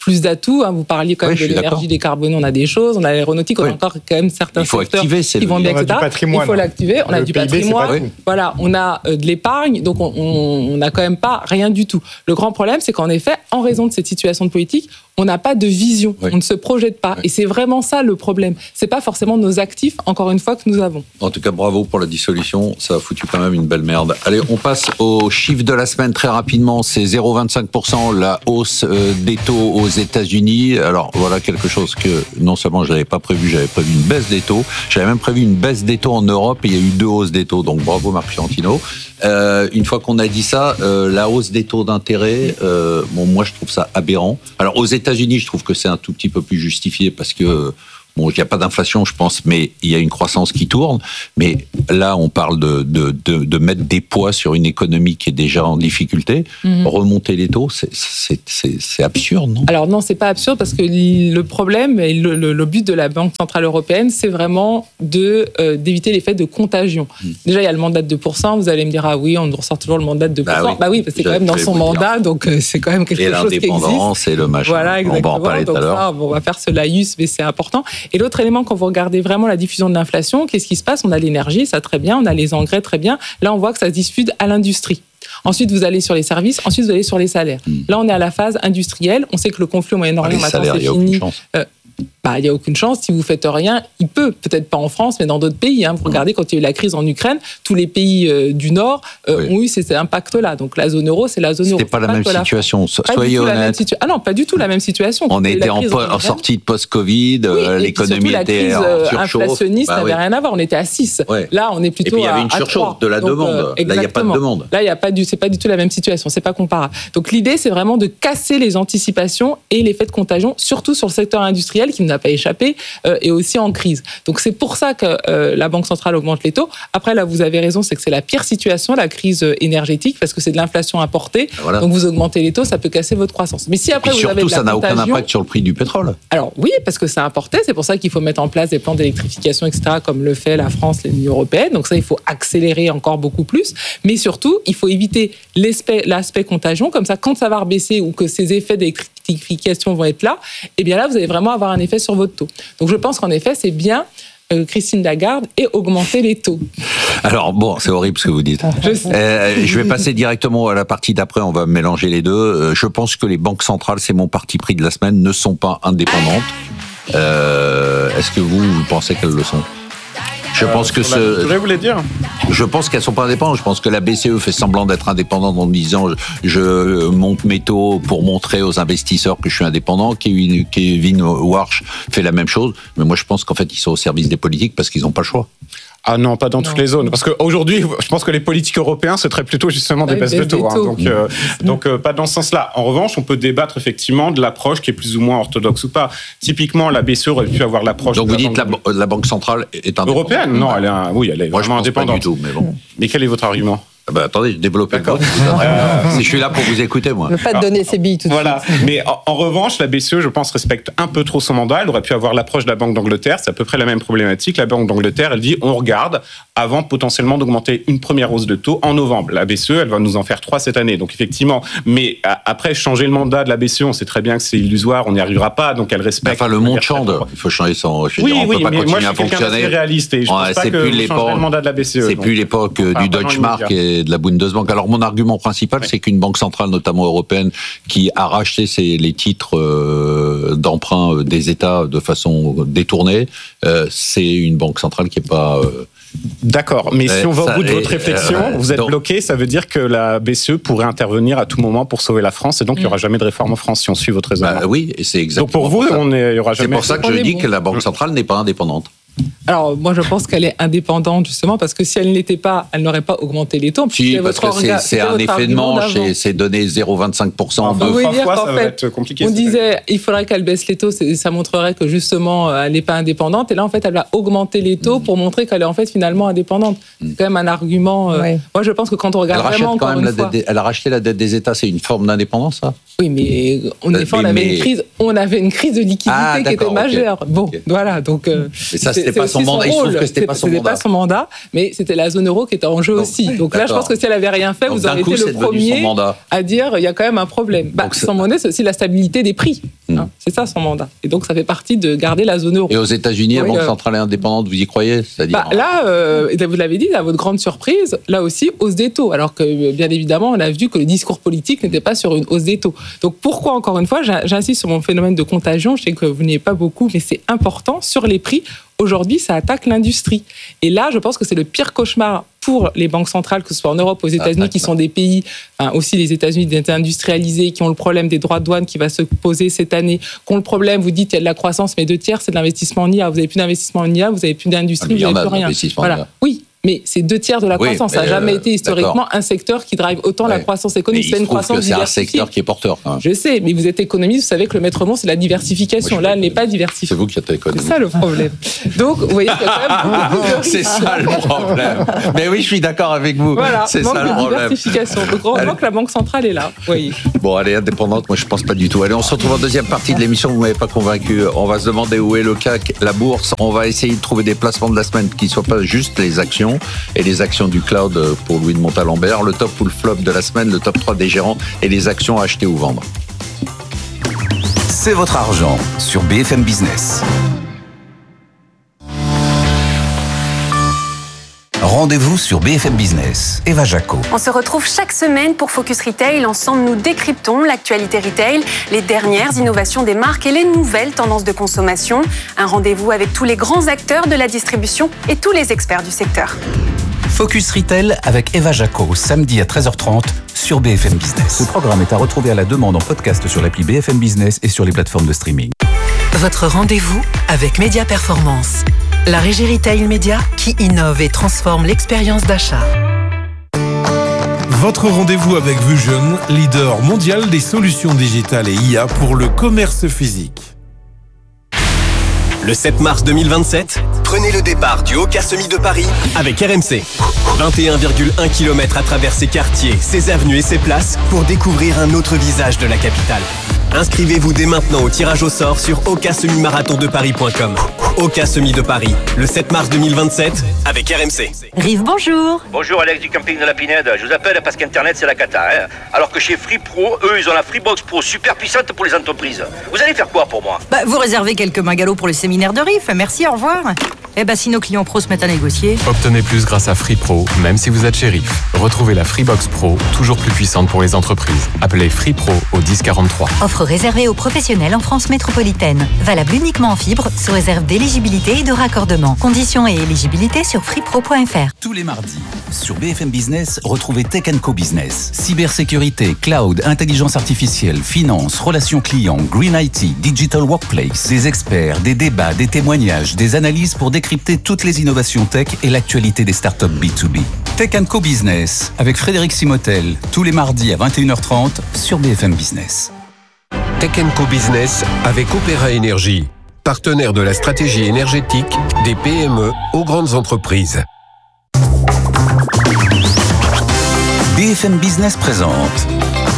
plus d'atouts. Hein. Vous parliez quand même Oui, de l'énergie décarbonée, on a des choses, on a l'aéronautique, on oui. a encore quand même certains Il faut secteurs activer, c'est qui vont bien, on a et cetera. du patrimoine. Il faut l'activer, on a Le du P I B, c'est patrimoine, pas tout. voilà, on a euh, de l'épargne, donc on on- on n'a quand même pas rien du tout. Le grand problème, c'est qu'en effet, en raison de cette situation de politique, on n'a pas de vision, Oui. on ne se projette pas. Oui. Et c'est vraiment ça le problème. C'est pas forcément nos actifs, encore une fois, que nous avons. En tout cas, bravo pour la dissolution. Ça a foutu quand même une belle merde. Allez, on passe au chiffre de la semaine très rapidement. C'est zéro virgule vingt-cinq pour cent la hausse euh, des taux aux États-Unis. Alors, voilà quelque chose que non seulement je n'avais pas prévu, j'avais prévu une baisse des taux. J'avais même prévu une baisse des taux en Europe et il y a eu deux hausses des taux. Donc, bravo Marc Fiorentino. Euh, une fois qu'on a dit ça, euh, la hausse des taux d'intérêt, euh, bon, moi je trouve ça aberrant. Alors, aux États-Unis, je trouve que c'est un tout petit peu plus justifié parce que bon, il n'y a pas d'inflation, je pense, mais il y a une croissance qui tourne. Mais là, on parle de, de, de, de mettre des poids sur une économie qui est déjà en difficulté. Mhm. Remonter les taux, c'est, c'est, c'est, c'est absurde, non? Alors non, c'est pas absurde parce que le problème et le, le, le but de la Banque Centrale Européenne, c'est vraiment de, euh, d'éviter l'effet de contagion. Mmh. Déjà, il y a le mandat de deux pour cent. Vous allez me dire, ah oui, on ressort toujours le mandat de deux pour cent. Bah oui, bah oui parce que c'est quand même dans son mandat, donc euh, c'est quand même quelque et chose qui existe. Et l'indépendance et le machin. Voilà, exactement. On va en parler donc tout à l'heure. Ça, bon, on va faire ce laïus, mais c'est important. Et l'autre élément, quand vous regardez vraiment la diffusion de l'inflation, qu'est-ce qui se passe? On a l'énergie, ça très bien, on a les engrais très bien. Là, on voit que ça se diffuse à l'industrie. Ensuite, vous allez sur les services, ensuite, vous allez sur les salaires. Mmh. Là, on est à la phase industrielle. On sait que le conflit au Moyen-Orient, ah, maintenant, c'est fini. Euh, bah, il n'y a aucune chance. Si vous faites rien, il peut, peut-être pas en France, mais dans d'autres pays. Hein. Vous regardez, quand il y a eu la crise en Ukraine, tous les pays euh, du Nord euh, oui. ont eu cet impact-là. Donc la zone euro, c'est la zone euro. C'était pas la pas même situation. Pas Soyez honnête. Situa- ah non, pas du tout la même situation. On était en, po- en sortie de post-Covid, oui, euh, l'économie la était crise, en surchauffe. Inflationniste bah, n'avait oui. rien à voir. On était à six. Ouais. Là, on est plutôt à. Et puis il y avait une surchauffe de la Donc, demande. Euh, Là, il n'y a pas de demande. Là, il y a pas du, c'est pas du tout la même situation. C'est pas comparable. Donc l'idée, c'est vraiment de casser les anticipations et l'effet de contagion, surtout sur le secteur industriel qui n'a pas échappé. Euh, et aussi en crise. Donc c'est pour ça que euh, la Banque centrale augmente les taux. Après, là, vous avez raison, c'est que c'est la pire situation, la crise énergétique, parce que c'est de l'inflation importée. Voilà. Donc vous augmentez les taux, ça peut casser votre croissance. Mais si après vous surtout, avez de la ça n'a contagion, aucun impact sur le prix du pétrole. Alors oui, parce que c'est importé, c'est pour ça qu'il faut mettre en place des plans d'électrification, et cetera, comme le fait la France, l'Union européenne. Donc ça, il faut accélérer encore beaucoup plus. Mais surtout, il faut éviter l'aspect, l'aspect contagion, comme ça, quand ça va rebaisser ou que ces effets d'électrification vont être là, et bien là, vous allez vraiment avoir un effet sur votre taux. Donc je pense qu'en effet, c'est bien euh, Christine Lagarde et augmenter les taux. Alors bon, c'est horrible ce que vous dites. Je, euh, je vais passer directement à la partie d'après, on va mélanger les deux. Euh, je pense que les banques centrales, c'est mon parti pris de la semaine, ne sont pas indépendantes. Euh, est-ce que vous, vous pensez qu'elles le sont ? Je pense que ce. Je voulais dire. Je pense qu'elles sont pas indépendantes. Je pense que la B C E fait semblant d'être indépendante en disant je, je monte mes taux pour montrer aux investisseurs que je suis indépendant. Kevin, Kevin Warsh fait la même chose. Mais moi, je pense qu'en fait, ils sont au service des politiques parce qu'ils n'ont pas le choix. Ah non, pas dans non. toutes les zones. Parce qu'aujourd'hui, je pense que les politiques européens, ce serait plutôt justement des ouais, baisses de taux. taux. Hein. Donc, euh, donc euh, pas dans ce sens-là. En revanche, on peut débattre effectivement de l'approche qui est plus ou moins orthodoxe ou pas. Typiquement, la B C E aurait pu avoir l'approche... Donc de vous la dites la, banque... la Banque centrale est indépendante. Européenne ? Non, elle est, un... oui, elle est moi, vraiment je pense indépendante. Pas du tout, mais bon. Mais quel est votre argument ? Ah bah, attendez, je développe un peu. Je suis là pour vous écouter, moi. Je ne veux pas te donner ses billes tout de voilà. suite. Mais en, en revanche, la B C E, je pense, respecte un peu trop son mandat. Elle aurait pu avoir l'approche de la Banque d'Angleterre. C'est à peu près la même problématique. La Banque d'Angleterre, elle dit on regarde avant potentiellement d'augmenter une première hausse de taux en novembre. La B C E, elle va nous en faire trois cette année. Donc effectivement, mais après, changer le mandat de la B C E, on sait très bien que c'est illusoire, on n'y arrivera pas. Donc elle respecte. Enfin, le monde change. Il faut changer son. Je veux oui, dire, on oui, peut pas mais continuer moi, je suis à fonctionner. Assez réaliste et je ouais, pense pas c'est que plus vous changerez le mandat de la B C E. C'est donc. plus l'époque Enfin, du Deutschmark et de la Bundesbank. Alors mon argument principal, ouais. c'est qu'une banque centrale, notamment européenne, qui a racheté ses, les titres euh, d'emprunt des États de façon détournée, euh, c'est une banque centrale qui est pas. Euh, D'accord, mais si on va au bout de votre et, réflexion, euh, vous êtes donc, bloqué, ça veut dire que la B C E pourrait intervenir à tout moment pour sauver la France, et donc il n'y aura jamais de réforme en France si on suit votre raisonnement. Bah, oui, et c'est exactement. Donc pour vous, pour on est, il y aura jamais. C'est pour ça que je dis bon. que la banque centrale n'est pas indépendante. Alors, moi, je pense qu'elle est indépendante, justement, parce que si elle ne l'était pas, elle n'aurait pas augmenté les taux. Si, parce que c'est, c'est un effet de manche et c'est donné zéro virgule vingt-cinq pour cent. Enfin, deux fois, dire fois, ça fait, va être compliqué. On disait, il faudrait qu'elle baisse les taux, ça montrerait que, justement, elle n'est pas indépendante. Et là, en fait, elle va augmenter les taux mmh. pour montrer qu'elle est, en fait, finalement indépendante. Mmh. C'est quand même un argument. Euh, ouais. Moi, je pense que quand on regarde elle vraiment, quand même une la fois, dette, elle a racheté la dette des États, c'est une forme d'indépendance, ça ? Oui, mais en effet, on avait mais... une crise, on avait une crise de liquidité ah, qui était majeure. Okay. Bon, okay. voilà, donc. Euh, mais ça, c'était pas son mandat. Il se trouve que c'était pas son mandat. pas son mandat, mais c'était la zone euro qui était en jeu donc, aussi. Donc d'accord. Là, je pense que si elle avait rien fait, donc, vous auriez été le premier à dire il y a quand même un problème. Bah, sans monnaie, c'est aussi la stabilité des prix. Mmh. Hein, c'est ça son mandat. Et donc, ça fait partie de garder la zone euro. Et aux États-Unis, la oui, Banque euh... centrale indépendante, vous y croyez? C'est-à-dire... Bah, là, euh, vous l'avez dit, à votre grande surprise, là aussi, hausse des taux. Alors que, bien évidemment, on a vu que le discours politique n'était pas sur une hausse des taux. Donc, pourquoi, encore une fois, j'insiste sur mon phénomène de contagion. Je sais que vous n'y êtes pas beaucoup, mais c'est important. Sur les prix, aujourd'hui, ça attaque l'industrie. Et là, je pense que c'est le pire cauchemar pour les banques centrales, que ce soit en Europe, aux États-Unis, qui sont des pays, enfin, aussi les États-Unis désindustrialisés, qui ont le problème des droits de douane qui va se poser cette année, qui ont le problème, vous dites, il y a de la croissance, mais deux tiers, c'est de l'investissement en I A. Vous n'avez plus d'investissement en I A, vous n'avez plus d'industrie, ah, vous n'avez plus rien. Voilà. Oui. Mais c'est deux tiers de la oui, croissance. Ça n'a jamais euh, été historiquement d'accord. un secteur qui drive autant ouais. la croissance économique. C'est une croissance diversifiée. C'est un secteur qui est porteur. Quand même. Je sais, mais vous êtes économiste, vous savez que le maître mot, c'est la diversification. Moi, Là, elle n'est pas diversifiée. C'est vous qui êtes économiste. C'est ça le problème. Donc, vous voyez qu'il y a quand même beaucoup de C'est ça le problème. Mais oui, je suis d'accord avec vous. Voilà, c'est manque ça le de problème. diversification. Donc, heureusement que la Banque centrale est là. Voyez. Bon, allez, indépendante, moi, je ne pense pas du tout. Allez, on se retrouve en deuxième partie de l'émission. Vous ne m'avez pas convaincu. On va se demander où est le C A C, la bourse. On va essayer de trouver des placements de la semaine qui ne soient pas juste les actions et les actions du cloud pour Louis de Montalembert, le top ou le flop de la semaine, le top trois des gérants et les actions à acheter ou vendre. C'est votre argent sur B F M Business. Rendez-vous sur B F M Business. Eva Jaco. On se retrouve chaque semaine pour Focus Retail. Ensemble, nous décryptons l'actualité retail, les dernières innovations des marques et les nouvelles tendances de consommation. Un rendez-vous avec tous les grands acteurs de la distribution et tous les experts du secteur. Focus Retail avec Eva Jaco, samedi à treize heures trente sur B F M Business. Ce programme est à retrouver à la demande en podcast sur l'appli B F M Business et sur les plateformes de streaming. Votre rendez-vous avec Média Performance, la régie retail média qui innove et transforme l'expérience d'achat. Votre rendez-vous avec Vusion, leader mondial des solutions digitales et I A pour le commerce physique. Le sept mars deux mille vingt-sept, prenez le départ du Oka Semi de Paris avec R M C. vingt et un virgule un kilomètres à travers ses quartiers, ses avenues et ses places pour découvrir un autre visage de la capitale. Inscrivez-vous dès maintenant au tirage au sort sur oka semi marathon de paris point com. Oka Semi de Paris, le sept mars deux mille vingt-sept avec R M C. Rive, bonjour. Bonjour Alex du camping de la Pinède. Je vous appelle parce qu'Internet c'est la cata. Hein. Alors que chez Free Pro, eux ils ont la Freebox Pro super puissante pour les entreprises. Vous allez faire quoi pour moi? Bah, vous réservez quelques magalots pour le séminaire de Rive. Merci, au revoir. Eh ben, si nos clients pros se mettent à négocier. Obtenez plus grâce à Free Pro, même si vous êtes chez Rive. Retrouvez la Freebox Pro, toujours plus puissante pour les entreprises. Appelez Free Pro au dix quarante-trois. Offre réservée aux professionnels en France métropolitaine. Valable uniquement en fibre, sous réserve d'éligibilité et de raccordement. Conditions et éligibilité sur freepro point f r. Tous les mardis, sur B F M Business, retrouvez Tech and Co Business. Cybersécurité, cloud, intelligence artificielle, finance, relations clients, green I T, digital workplace. Des experts, des débats, des témoignages, des analyses pour décrypter toutes les innovations tech et l'actualité des startups B deux B. Tech and Co Business, avec Frédéric Simotel, tous les mardis à vingt et une heures trente sur B F M Business. Tech and Co Business avec Opéra Énergie, partenaire de la stratégie énergétique des P M E aux grandes entreprises. B F M Business présente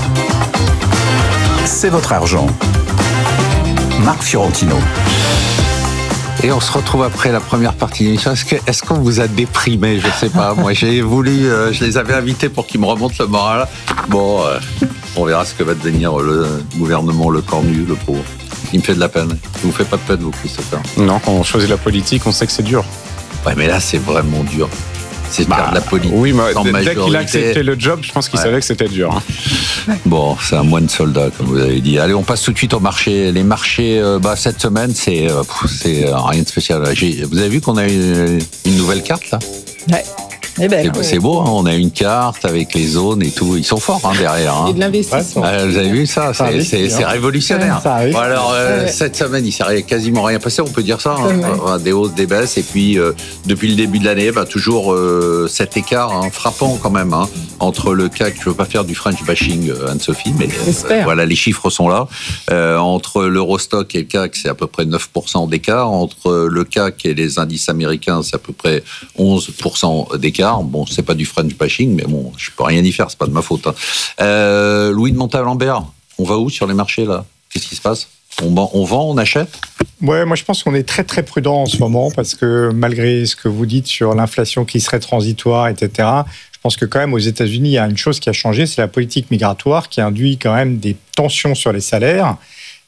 C'est votre argent. Marc Fiorentino. Et on se retrouve après la première partie de l'émission. Est-ce, que, est-ce qu'on vous a déprimé? Je sais pas. Moi, j'ai voulu, euh, je les avais invités pour qu'ils me remontent le moral. Bon, euh, on verra ce que va devenir le gouvernement, le cornu, le pauvre. Il me fait de la peine. Il vous fait pas de peine, vous, Christopher? Non, quand on choisit la politique, on sait que c'est dur. Ouais, mais là, c'est vraiment dur. C'est de bah, faire de la politique. Oui, mais dès, dès qu'il a accepté le job, je pense qu'il ouais. savait que c'était dur. Hein. Bon, c'est un moine soldat, comme vous avez dit. Allez, on passe tout de suite au marché. Les marchés, euh, bah, cette semaine, c'est, euh, c'est euh, rien de spécial. J'ai, vous avez vu qu'on a une, une nouvelle carte, là? Ouais. Eh ben, c'est, c'est beau, hein, on a une carte avec les zones et tout. Ils sont forts hein, derrière. Hein. Et de l'investissement. Ah, vous avez vu ça? ça C'est, arrive, c'est, c'est révolutionnaire. Ouais, bon, alors, euh, ouais. cette semaine, il s'est quasiment rien passé, on peut dire ça. Hein. Ouais. Des hausses, des baisses. Et puis, euh, depuis le début de l'année, bah, toujours euh, cet écart hein, frappant quand même hein, entre le C A C, je ne veux pas faire du French bashing, euh, Anne-Sophie, mais euh, voilà, les chiffres sont là. Euh, entre l'Eurostock et le C A C, c'est à peu près neuf pour cent d'écart. Entre le C A C et les indices américains, c'est à peu près onze pour cent d'écart. Bon, c'est pas du French bashing, mais bon, je peux rien y faire, c'est pas de ma faute. Hein. Euh, Louis de Montalembert, on va où sur les marchés là? Qu'est-ce qui se passe? on, on vend, on achète? Ouais, moi je pense qu'on est très très prudent en ce moment parce que malgré ce que vous dites sur l'inflation qui serait transitoire, et cetera, je pense que quand même aux États-Unis, il y a une chose qui a changé, c'est la politique migratoire qui induit quand même des tensions sur les salaires.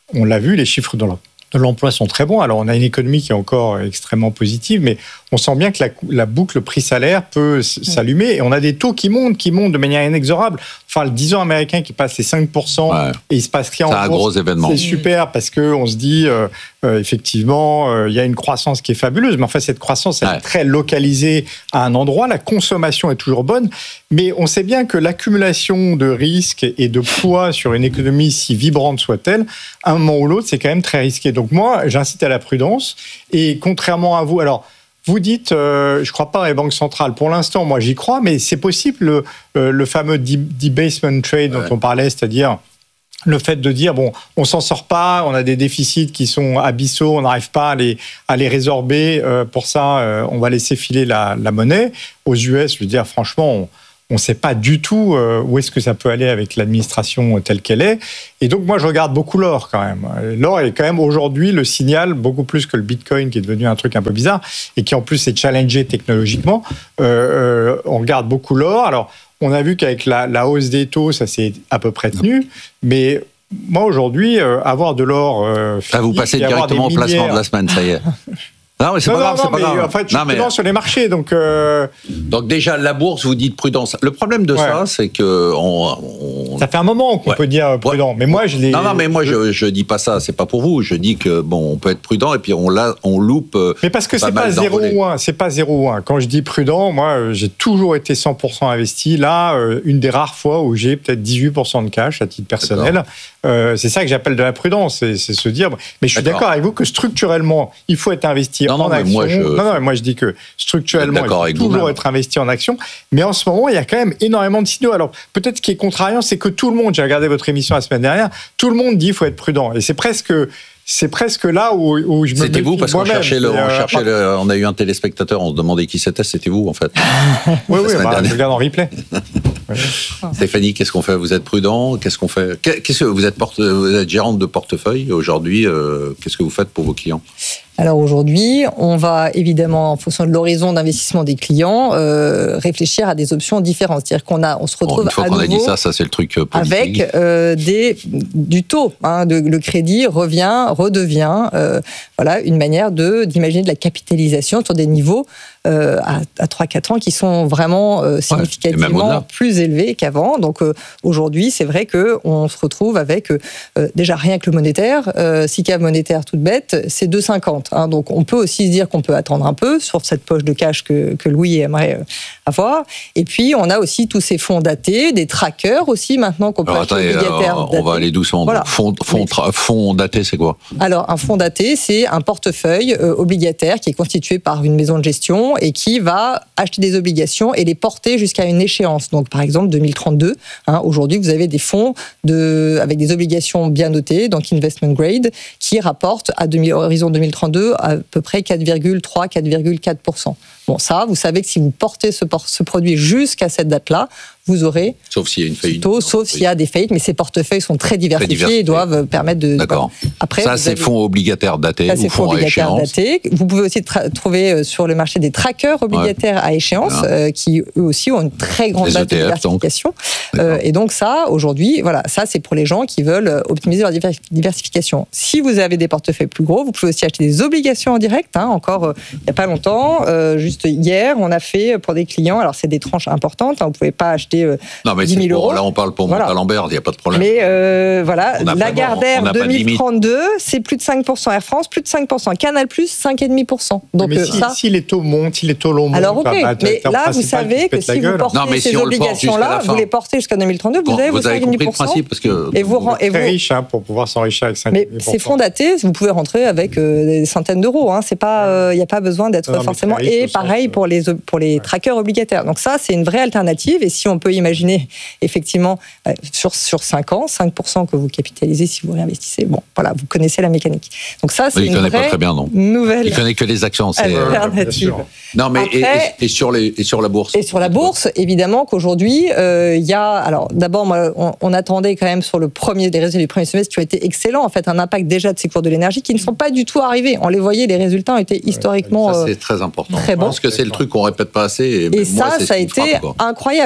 on l'a vu, les chiffres de l'emploi sont très bons. Alors, on a une économie qui est encore extrêmement positive, mais on sent bien que la, la boucle prix-salaire peut s'allumer. Et on a des taux qui montent, qui montent de manière inexorable. Enfin, le dix ans américain qui passe les cinq pour cent ouais. et il se passe rien en bourse. C'est un gros événement. C'est super parce qu'on se dit, euh, euh, effectivement, euh, il y a une croissance qui est fabuleuse. Mais enfin, cette croissance, elle ouais. est très localisée à un endroit. La consommation est toujours bonne. Mais on sait bien que l'accumulation de risques et de poids sur une économie si vibrante soit-elle, à un moment ou l'autre, c'est quand même très risqué. Donc moi, j'incite à la prudence. Et contrairement à vous, alors... Vous dites, euh, je ne crois pas dans les banques centrales. Pour l'instant, moi, j'y crois, mais c'est possible, le, euh, le fameux debasement trade dont ouais. on parlait, c'est-à-dire le fait de dire, bon, on ne s'en sort pas, on a des déficits qui sont abyssaux, on n'arrive pas à les, à les résorber. Euh, pour ça, euh, on va laisser filer la, la monnaie. Aux U S, je veux dire, franchement, on on ne sait pas du tout où est-ce que ça peut aller avec l'administration telle qu'elle est. Et donc, moi, je regarde beaucoup l'or quand même. L'or est quand même aujourd'hui le signal, beaucoup plus que le Bitcoin, qui est devenu un truc un peu bizarre, et qui en plus est challengé technologiquement. Euh, euh, on regarde beaucoup l'or. Alors, on a vu qu'avec la, la hausse des taux, ça s'est à peu près tenu. Mais moi, aujourd'hui, euh, avoir de l'or... Euh, ah, vous passez directement au placement de la semaine, ça y est. Non, mais c'est non, pas non, grave, non, c'est pas mais grave. En fait, je suis non, mais... prudent sur les marchés, donc... Euh... Donc déjà, la bourse, vous dites prudence. Le problème de ouais. ça, c'est que... On, on... Ça fait un moment qu'on ouais. peut dire prudent, mais moi, je l'ai... Non, non, mais moi, je, je dis pas ça, c'est pas pour vous. Je dis que, bon, on peut être prudent, et puis on, la, on loupe... Mais parce que pas c'est pas zéro ou un, c'est pas zéro ou un. Quand je dis prudent, moi, j'ai toujours été cent pour cent investi. Là, une des rares fois où j'ai peut-être dix-huit pour cent de cash, à titre personnel. Euh, c'est ça que j'appelle de la prudence, c'est, c'est se dire... Mais je suis d'accord. d'accord avec vous que structurellement, il faut être investi non, en non, action. Moi, je... Non, non, moi je dis que structurellement, il faut toujours être investi en action. Mais en ce moment, il y a quand même énormément de signaux. Alors, peut-être ce qui est contrariant, c'est que tout le monde, j'ai regardé votre émission la semaine dernière, tout le monde dit qu'il faut être prudent. Et c'est presque... C'est presque là où, où je me C'était vous, parce qu'on cherchait, le, on, euh, cherchait le, on a eu un téléspectateur, on se demandait qui c'était, c'était vous en fait. oui, oui, bah, je regarde en replay. Oui. Stéphanie, qu'est-ce qu'on fait? Vous êtes prudent? Qu'est-ce qu'on fait? Qu'est-ce que vous êtes, porte, vous êtes gérante de portefeuille aujourd'hui? euh, Qu'est-ce que vous faites pour vos clients? Alors aujourd'hui, on va évidemment, en fonction de l'horizon d'investissement des clients, euh, réfléchir à des options différentes. C'est-à-dire qu'on a, on se retrouve bon, une fois à qu'on nouveau a dit ça, ça c'est le truc politique. Avec euh, des du taux. Hein, de, le crédit revient, redevient, euh, voilà, une manière de d'imaginer de la capitalisation sur des niveaux euh, à, à trois à quatre ans qui sont vraiment euh, significativement ouais, plus élevés qu'avant. Donc euh, aujourd'hui, c'est vrai que on se retrouve avec euh, déjà rien que le monétaire, euh, six caves monétaires toutes bêtes, c'est deux virgule cinquante. Hein, donc, on peut aussi se dire qu'on peut attendre un peu sur cette poche de cash que, que Louis aimerait avoir. Et puis, on a aussi tous ces fonds datés, des trackers aussi maintenant qu'on peut alors, acheter attendez, obligataires. Alors, on va aller doucement. Voilà. Fonds, fonds, tra- fonds datés, c'est quoi? Alors, un fonds daté, c'est un portefeuille euh, obligataire qui est constitué par une maison de gestion et qui va acheter des obligations et les porter jusqu'à une échéance. Donc, par exemple, deux mille trente-deux. Hein, aujourd'hui, vous avez des fonds de, avec des obligations bien notées, donc investment grade, qui rapportent à horizon deux mille trente-deux à peu près quatre virgule trois à quatre virgule quatre pour cent. Bon, ça, vous savez que si vous portez ce, ce produit jusqu'à cette date-là, vous aurez... Sauf s'il y a une faillite. Tôt, sauf oui. s'il y a des faillites, mais ces portefeuilles sont très diversifiés, très diversifiés. et doivent permettre de... D'accord. Après, ça, c'est avez... fonds obligataires datés ça, c'est ou fonds obligataires à échéance. Datés. Vous pouvez aussi tra- trouver sur le marché des trackers obligataires ouais. à échéance, voilà. euh, qui eux aussi ont une très grande base de diversification. Euh, et donc ça, aujourd'hui, voilà, ça, c'est pour les gens qui veulent optimiser leur diversification. Si vous avez des portefeuilles plus gros, vous pouvez aussi acheter des obligations en direct. Hein, encore euh, il n'y a pas longtemps, euh, juste hier, on a fait pour des clients, alors c'est des tranches importantes, hein, vous ne pouvez pas acheter euh, non, mais dix mille euros. Là, on parle pour voilà. Montalembert, il n'y a pas de problème. Mais euh, voilà, Lagardère deux mille trente-deux, c'est plus de cinq pour cent. Air France, plus de cinq pour cent. Canal+, cinq virgule cinq pour cent. Donc, mais euh, si, ça... si les taux montent, si les taux longs montent... Alors, ok, bah, mais là, vous savez que si vous portez non, ces si obligations-là, vous les portez jusqu'à deux mille trente-deux, vous bon, avez vos cinq virgule cinq pour cent. Vous avez compris le principe, parce que... Et vous, vous êtes très riche hein, pour pouvoir s'enrichir avec cinq virgule cinq pour cent. Mais ces fonds datés, vous pouvez rentrer avec euh, des centaines d'euros. Hein. C'est pas, il n'y a pas besoin d'être non, forcément... Et pareil pour les, pour les trackers obligataires. Donc ça, c'est une vraie alternative. Et si on peut imaginer, effectivement, euh, sur, sur cinq ans, cinq pour cent que vous capitalisez si vous réinvestissez, bon, voilà, vous connaissez la mécanique. Donc ça, c'est il une connaît vraie pas très bien, non. nouvelle il connaît que les actions. C'est alternative. Euh, non, mais Après, et, et, sur les, et sur la bourse. Et sur la bourse, évidemment qu'aujourd'hui, il euh, y a... Alors, d'abord, moi, on, on attendait quand même sur le premier, des résultats du premier semestre qui ont été excellents, en fait, un impact déjà de ces cours de l'énergie qui ne sont pas du tout arrivés. On les voyait, les résultats ont été historiquement ça, c'est très important. Très bon. Je pense que c'est le truc qu'on répète pas assez. Et, et moi, ça, ça a été frappe, incroyable. C'est-à-dire ouais.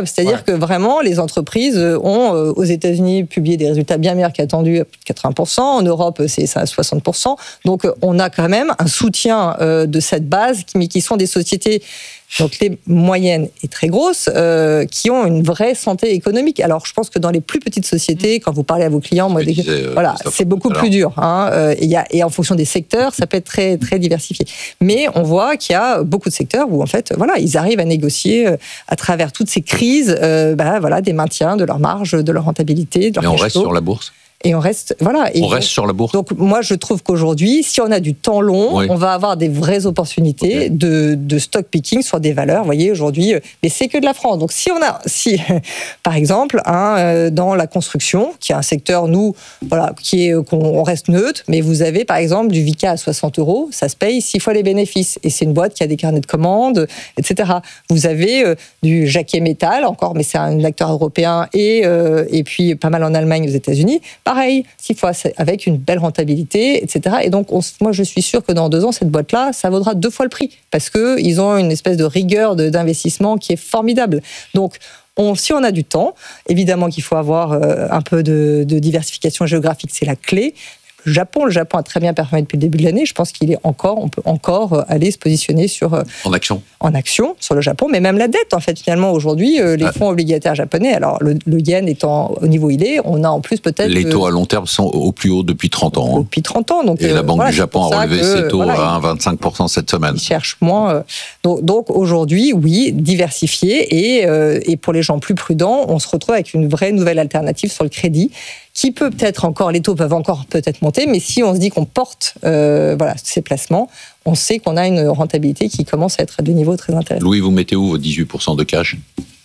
C'est-à-dire que vraiment, les entreprises ont, euh, aux États-Unis, publié des résultats bien meilleurs qu'attendus, à plus de quatre-vingts pour cent. En Europe, c'est ça à soixante pour cent. Donc, on a quand même un soutien euh, de cette base, mais qui sont des sociétés, donc les moyennes et très grosses, euh, qui ont une vraie santé économique. Alors, je pense que dans les plus petites sociétés, quand vous parlez à vos clients, moi, des, disais, voilà, c'est beaucoup plus dur. Hein, euh, et, y a, et en fonction des secteurs, ça peut être très, très diversifié. Mais on voit qu'il y a beaucoup de secteurs où, en fait, voilà, ils arrivent à négocier euh, à travers toutes ces crises, euh, bah, voilà, des maintiens de leur marge, de leur rentabilité, de leur Mais on cash reste flow. sur la bourse. Et on reste, voilà. Et on donc, reste sur la bourse. Donc, moi, je trouve qu'aujourd'hui, si on a du temps long, oui. on va avoir des vraies opportunités okay. de, de stock picking sur des valeurs. Vous voyez, aujourd'hui, mais c'est que de la France. Donc, si on a, si, par exemple, hein, dans la construction, qui est un secteur, nous, voilà, qui est, qu'on reste neutre, mais vous avez, par exemple, du Vicat à soixante euros, ça se paye six fois les bénéfices. Et c'est une boîte qui a des carnets de commandes, et cetera. Vous avez euh, du Jacquet Métal, encore, mais c'est un acteur européen, et, euh, et puis pas mal en Allemagne, aux États-Unis. Pareil, six fois avec une belle rentabilité, et cetera. Et donc, on, moi, je suis sûre que dans deux ans, cette boîte-là, ça vaudra deux fois le prix parce qu'ils ont une espèce de rigueur de, d'investissement qui est formidable. Donc, on, si on a du temps, évidemment qu'il faut avoir euh, un peu de, de diversification géographique, c'est la clé. Le Japon, le Japon a très bien performé depuis le début de l'année. Je pense qu'il est encore, on peut encore aller se positionner sur en action, en action sur le Japon, mais même la dette en fait finalement aujourd'hui, les fonds obligataires japonais. Alors le, le yen étant au niveau où il est, on a en plus peut-être les taux à long terme sont au plus haut depuis trente ans. Hein. Depuis trente ans, donc et euh, la Banque voilà, du Japon a relevé que, ses taux voilà, à un virgule vingt-cinq pour cent cette semaine. Ils cherchent moins. Euh, donc, donc aujourd'hui, oui, diversifié et euh, et pour les gens plus prudents, on se retrouve avec une vraie nouvelle alternative sur le crédit. Qui peut peut-être encore, les taux peuvent encore peut-être monter, mais si on se dit qu'on porte euh, voilà, ces placements, on sait qu'on a une rentabilité qui commence à être à des niveaux très intéressants. Louis, vous mettez où vos dix-huit pour cent de cash ?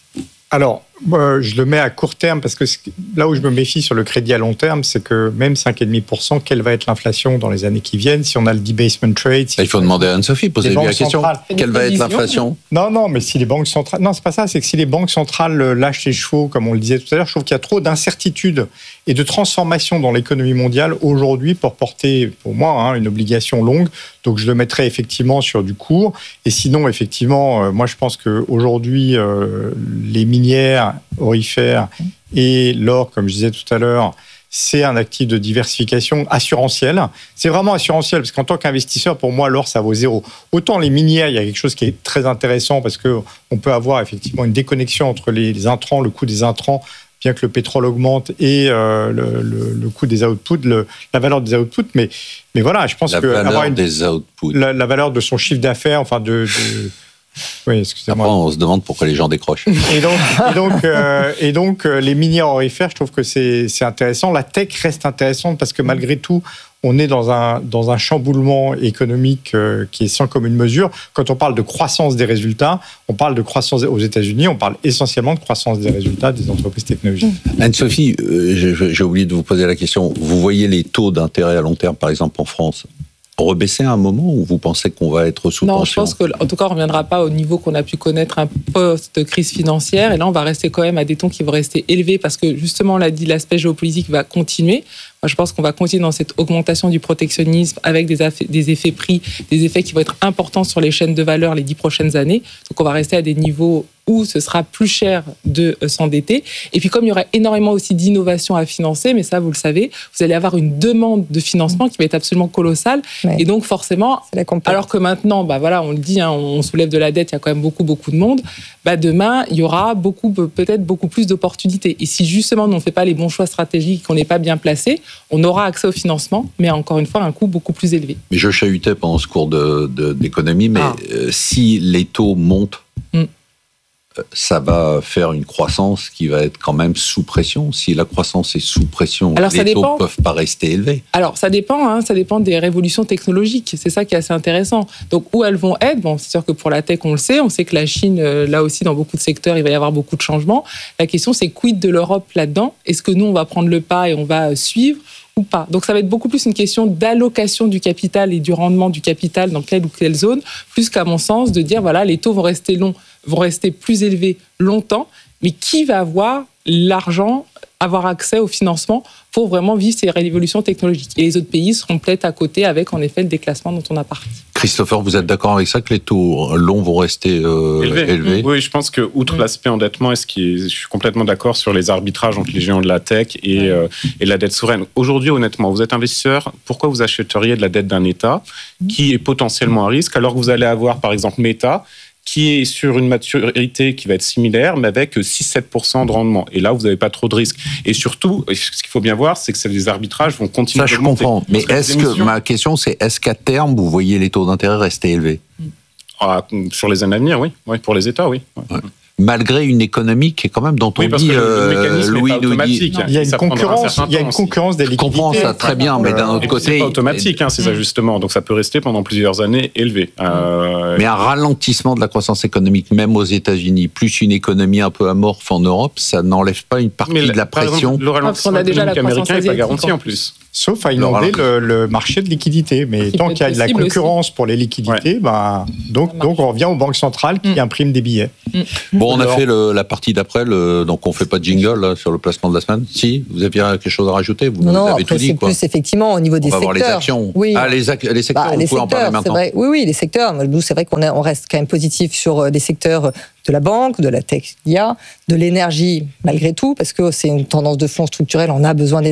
Alors, euh, je le mets à court terme parce que là où je me méfie sur le crédit à long terme, c'est que même cinq virgule cinq pour cent, quelle va être l'inflation dans les années qui viennent si on a le debasement trade si Il faut demander à Anne-Sophie, posez-lui la question. Quelle va être l'inflation ? Non, non, mais si les banques centrales... Non, c'est pas ça, c'est que si les banques centrales lâchent les chevaux, comme on le disait tout à l'heure, je trouve qu'il y a trop d'incertitudes et de transformations dans l'économie mondiale aujourd'hui pour porter, pour moi, hein, une obligation longue. Donc, je le mettrais effectivement sur du court. Et sinon, effectivement, euh, moi, je pense qu'aujourd'hui, euh, les minières aurifères et l'or, comme je disais tout à l'heure, c'est un actif de diversification assurantielle. C'est vraiment assurantiel, parce qu'en tant qu'investisseur, pour moi, l'or, ça vaut zéro. Autant les minières, il y a quelque chose qui est très intéressant, parce qu'on peut avoir effectivement une déconnexion entre les, les intrants, le coût des intrants, bien que le pétrole augmente, et euh, le, le, le coût des outputs, le, la valeur des outputs. Mais, mais voilà, je pense la que... La valeur une, des outputs. La, la valeur de son chiffre d'affaires, enfin de... de oui, excusez-moi. Après, on se demande pourquoi les gens décrochent. Et donc, et donc, euh, et donc euh, les minières aurifères, je trouve que c'est, c'est intéressant. La tech reste intéressante parce que malgré tout, on est dans un, dans un chamboulement économique euh, qui est sans commune mesure. Quand on parle de croissance des résultats, on parle de croissance aux États-Unis, on parle essentiellement de croissance des résultats des entreprises technologiques. Anne-Sophie, euh, j'ai, j'ai oublié de vous poser la question. Vous voyez les taux d'intérêt à long terme, par exemple en France, rebaisser à un moment où vous pensez qu'on va être sous tension ? Non, je pense qu'en tout cas, on ne reviendra pas au niveau qu'on a pu connaître un post-crise financière. Et là, on va rester quand même à des tons qui vont rester élevés parce que, justement, on l'a dit, l'aspect géopolitique va continuer. Moi, je pense qu'on va continuer dans cette augmentation du protectionnisme avec des, aff- des effets prix, des effets qui vont être importants sur les chaînes de valeur les dix prochaines années. Donc, on va rester à des niveaux où ce sera plus cher de s'endetter. Et puis, comme il y aura énormément aussi d'innovation à financer, mais ça, vous le savez, vous allez avoir une demande de financement qui va être absolument colossale. Ouais. Et donc, forcément, alors que maintenant, bah voilà, on le dit, hein, on soulève de la dette, il y a quand même beaucoup, beaucoup de monde. Bah demain, il y aura beaucoup, peut-être beaucoup plus d'opportunités. Et si justement, on ne fait pas les bons choix stratégiques, qu'on n'est pas bien placé, on aura accès au financement, mais encore une fois, à un coût beaucoup plus élevé. Mais je chahutais pendant ce cours de, de, d'économie, mais ah. euh, si les taux montent, mm. ça va faire une croissance qui va être quand même sous pression. Si la croissance est sous pression, alors, les taux ne peuvent pas rester élevés. Alors, ça dépend, hein, ça dépend des révolutions technologiques. C'est ça qui est assez intéressant. Donc, où elles vont être ? Bon, c'est sûr que pour la tech, on le sait. On sait que la Chine, là aussi, dans beaucoup de secteurs, il va y avoir beaucoup de changements. La question, c'est quid de l'Europe là-dedans ? Est-ce que nous, on va prendre le pas et on va suivre ? Ou pas. Donc ça va être beaucoup plus une question d'allocation du capital et du rendement du capital dans telle ou telle zone, plus qu'à mon sens de dire voilà, les taux vont rester longs, vont rester plus élevés longtemps, mais qui va avoir l'argent avoir accès au financement pour vraiment vivre ces révolutions technologiques. Et les autres pays seront peut-être à côté avec, en effet, le déclassement dont on a parlé. Christopher, vous êtes d'accord avec ça, que les taux longs vont rester euh, Élevé. élevés? Oui, je pense que outre mmh. l'aspect endettement, et ce qui est, je suis complètement d'accord sur les arbitrages entre les géants de la tech et, mmh. euh, et la dette souveraine. Aujourd'hui, honnêtement, vous êtes investisseur, pourquoi vous achèteriez de la dette d'un État qui est potentiellement à risque, alors que vous allez avoir, par exemple, Meta, qui est sur une maturité qui va être similaire, mais avec six à sept pour cent de rendement. Et là, vous n'avez pas trop de risques. Et surtout, ce qu'il faut bien voir, c'est que les arbitrages vont continuer ça, à augmenter. Ça, je comprends. Mais est-ce que, émissions... ma question, c'est est-ce qu'à terme, vous voyez les taux d'intérêt rester élevés? ah, Sur les années à venir, oui. oui. Pour les États, oui. Ouais. Malgré une économie qui est quand même dont on oui, parce dit, que le, euh, le mécanisme Louis est pas automatique. Il y a une concurrence, il y a une concurrence des liquidités. Je comprends ça très bien, mais d'un autre côté, c'est pas automatique hein, ces mmh. ajustements, donc ça peut rester pendant plusieurs années élevé. Euh... Mais un ralentissement de la croissance économique, même aux États-Unis, plus une économie un peu amorphe en Europe, ça n'enlève pas une partie mais de la pression. Exemple, le ralentissement a déjà économique américain n'est pas garanti en plus. Sauf à inonder le, le marché de liquidités. Mais tant qu'il y a de la concurrence aussi. Pour les liquidités, ouais. ben, donc, donc on revient aux banques centrales qui mmh. impriment des billets. Mmh. Bon, on a fait le, la partie d'après, le, donc on ne fait pas de jingle là, sur le placement de la semaine. Si, vous aviez quelque chose à rajouter? Vous Non, avez après, tout dit, c'est quoi. Plus effectivement au niveau des on va secteurs. voir les actions. Oui. Ah, les, ac- les secteurs, bah, vous les pouvez secteurs, en parler maintenant. Vrai. Oui, oui, les secteurs. Nous, c'est vrai qu'on a, on reste quand même positif sur des secteurs de la banque, de la tech, I A, de l'énergie, malgré tout, parce que c'est une tendance de fond structurelle, on a besoin d'énergie.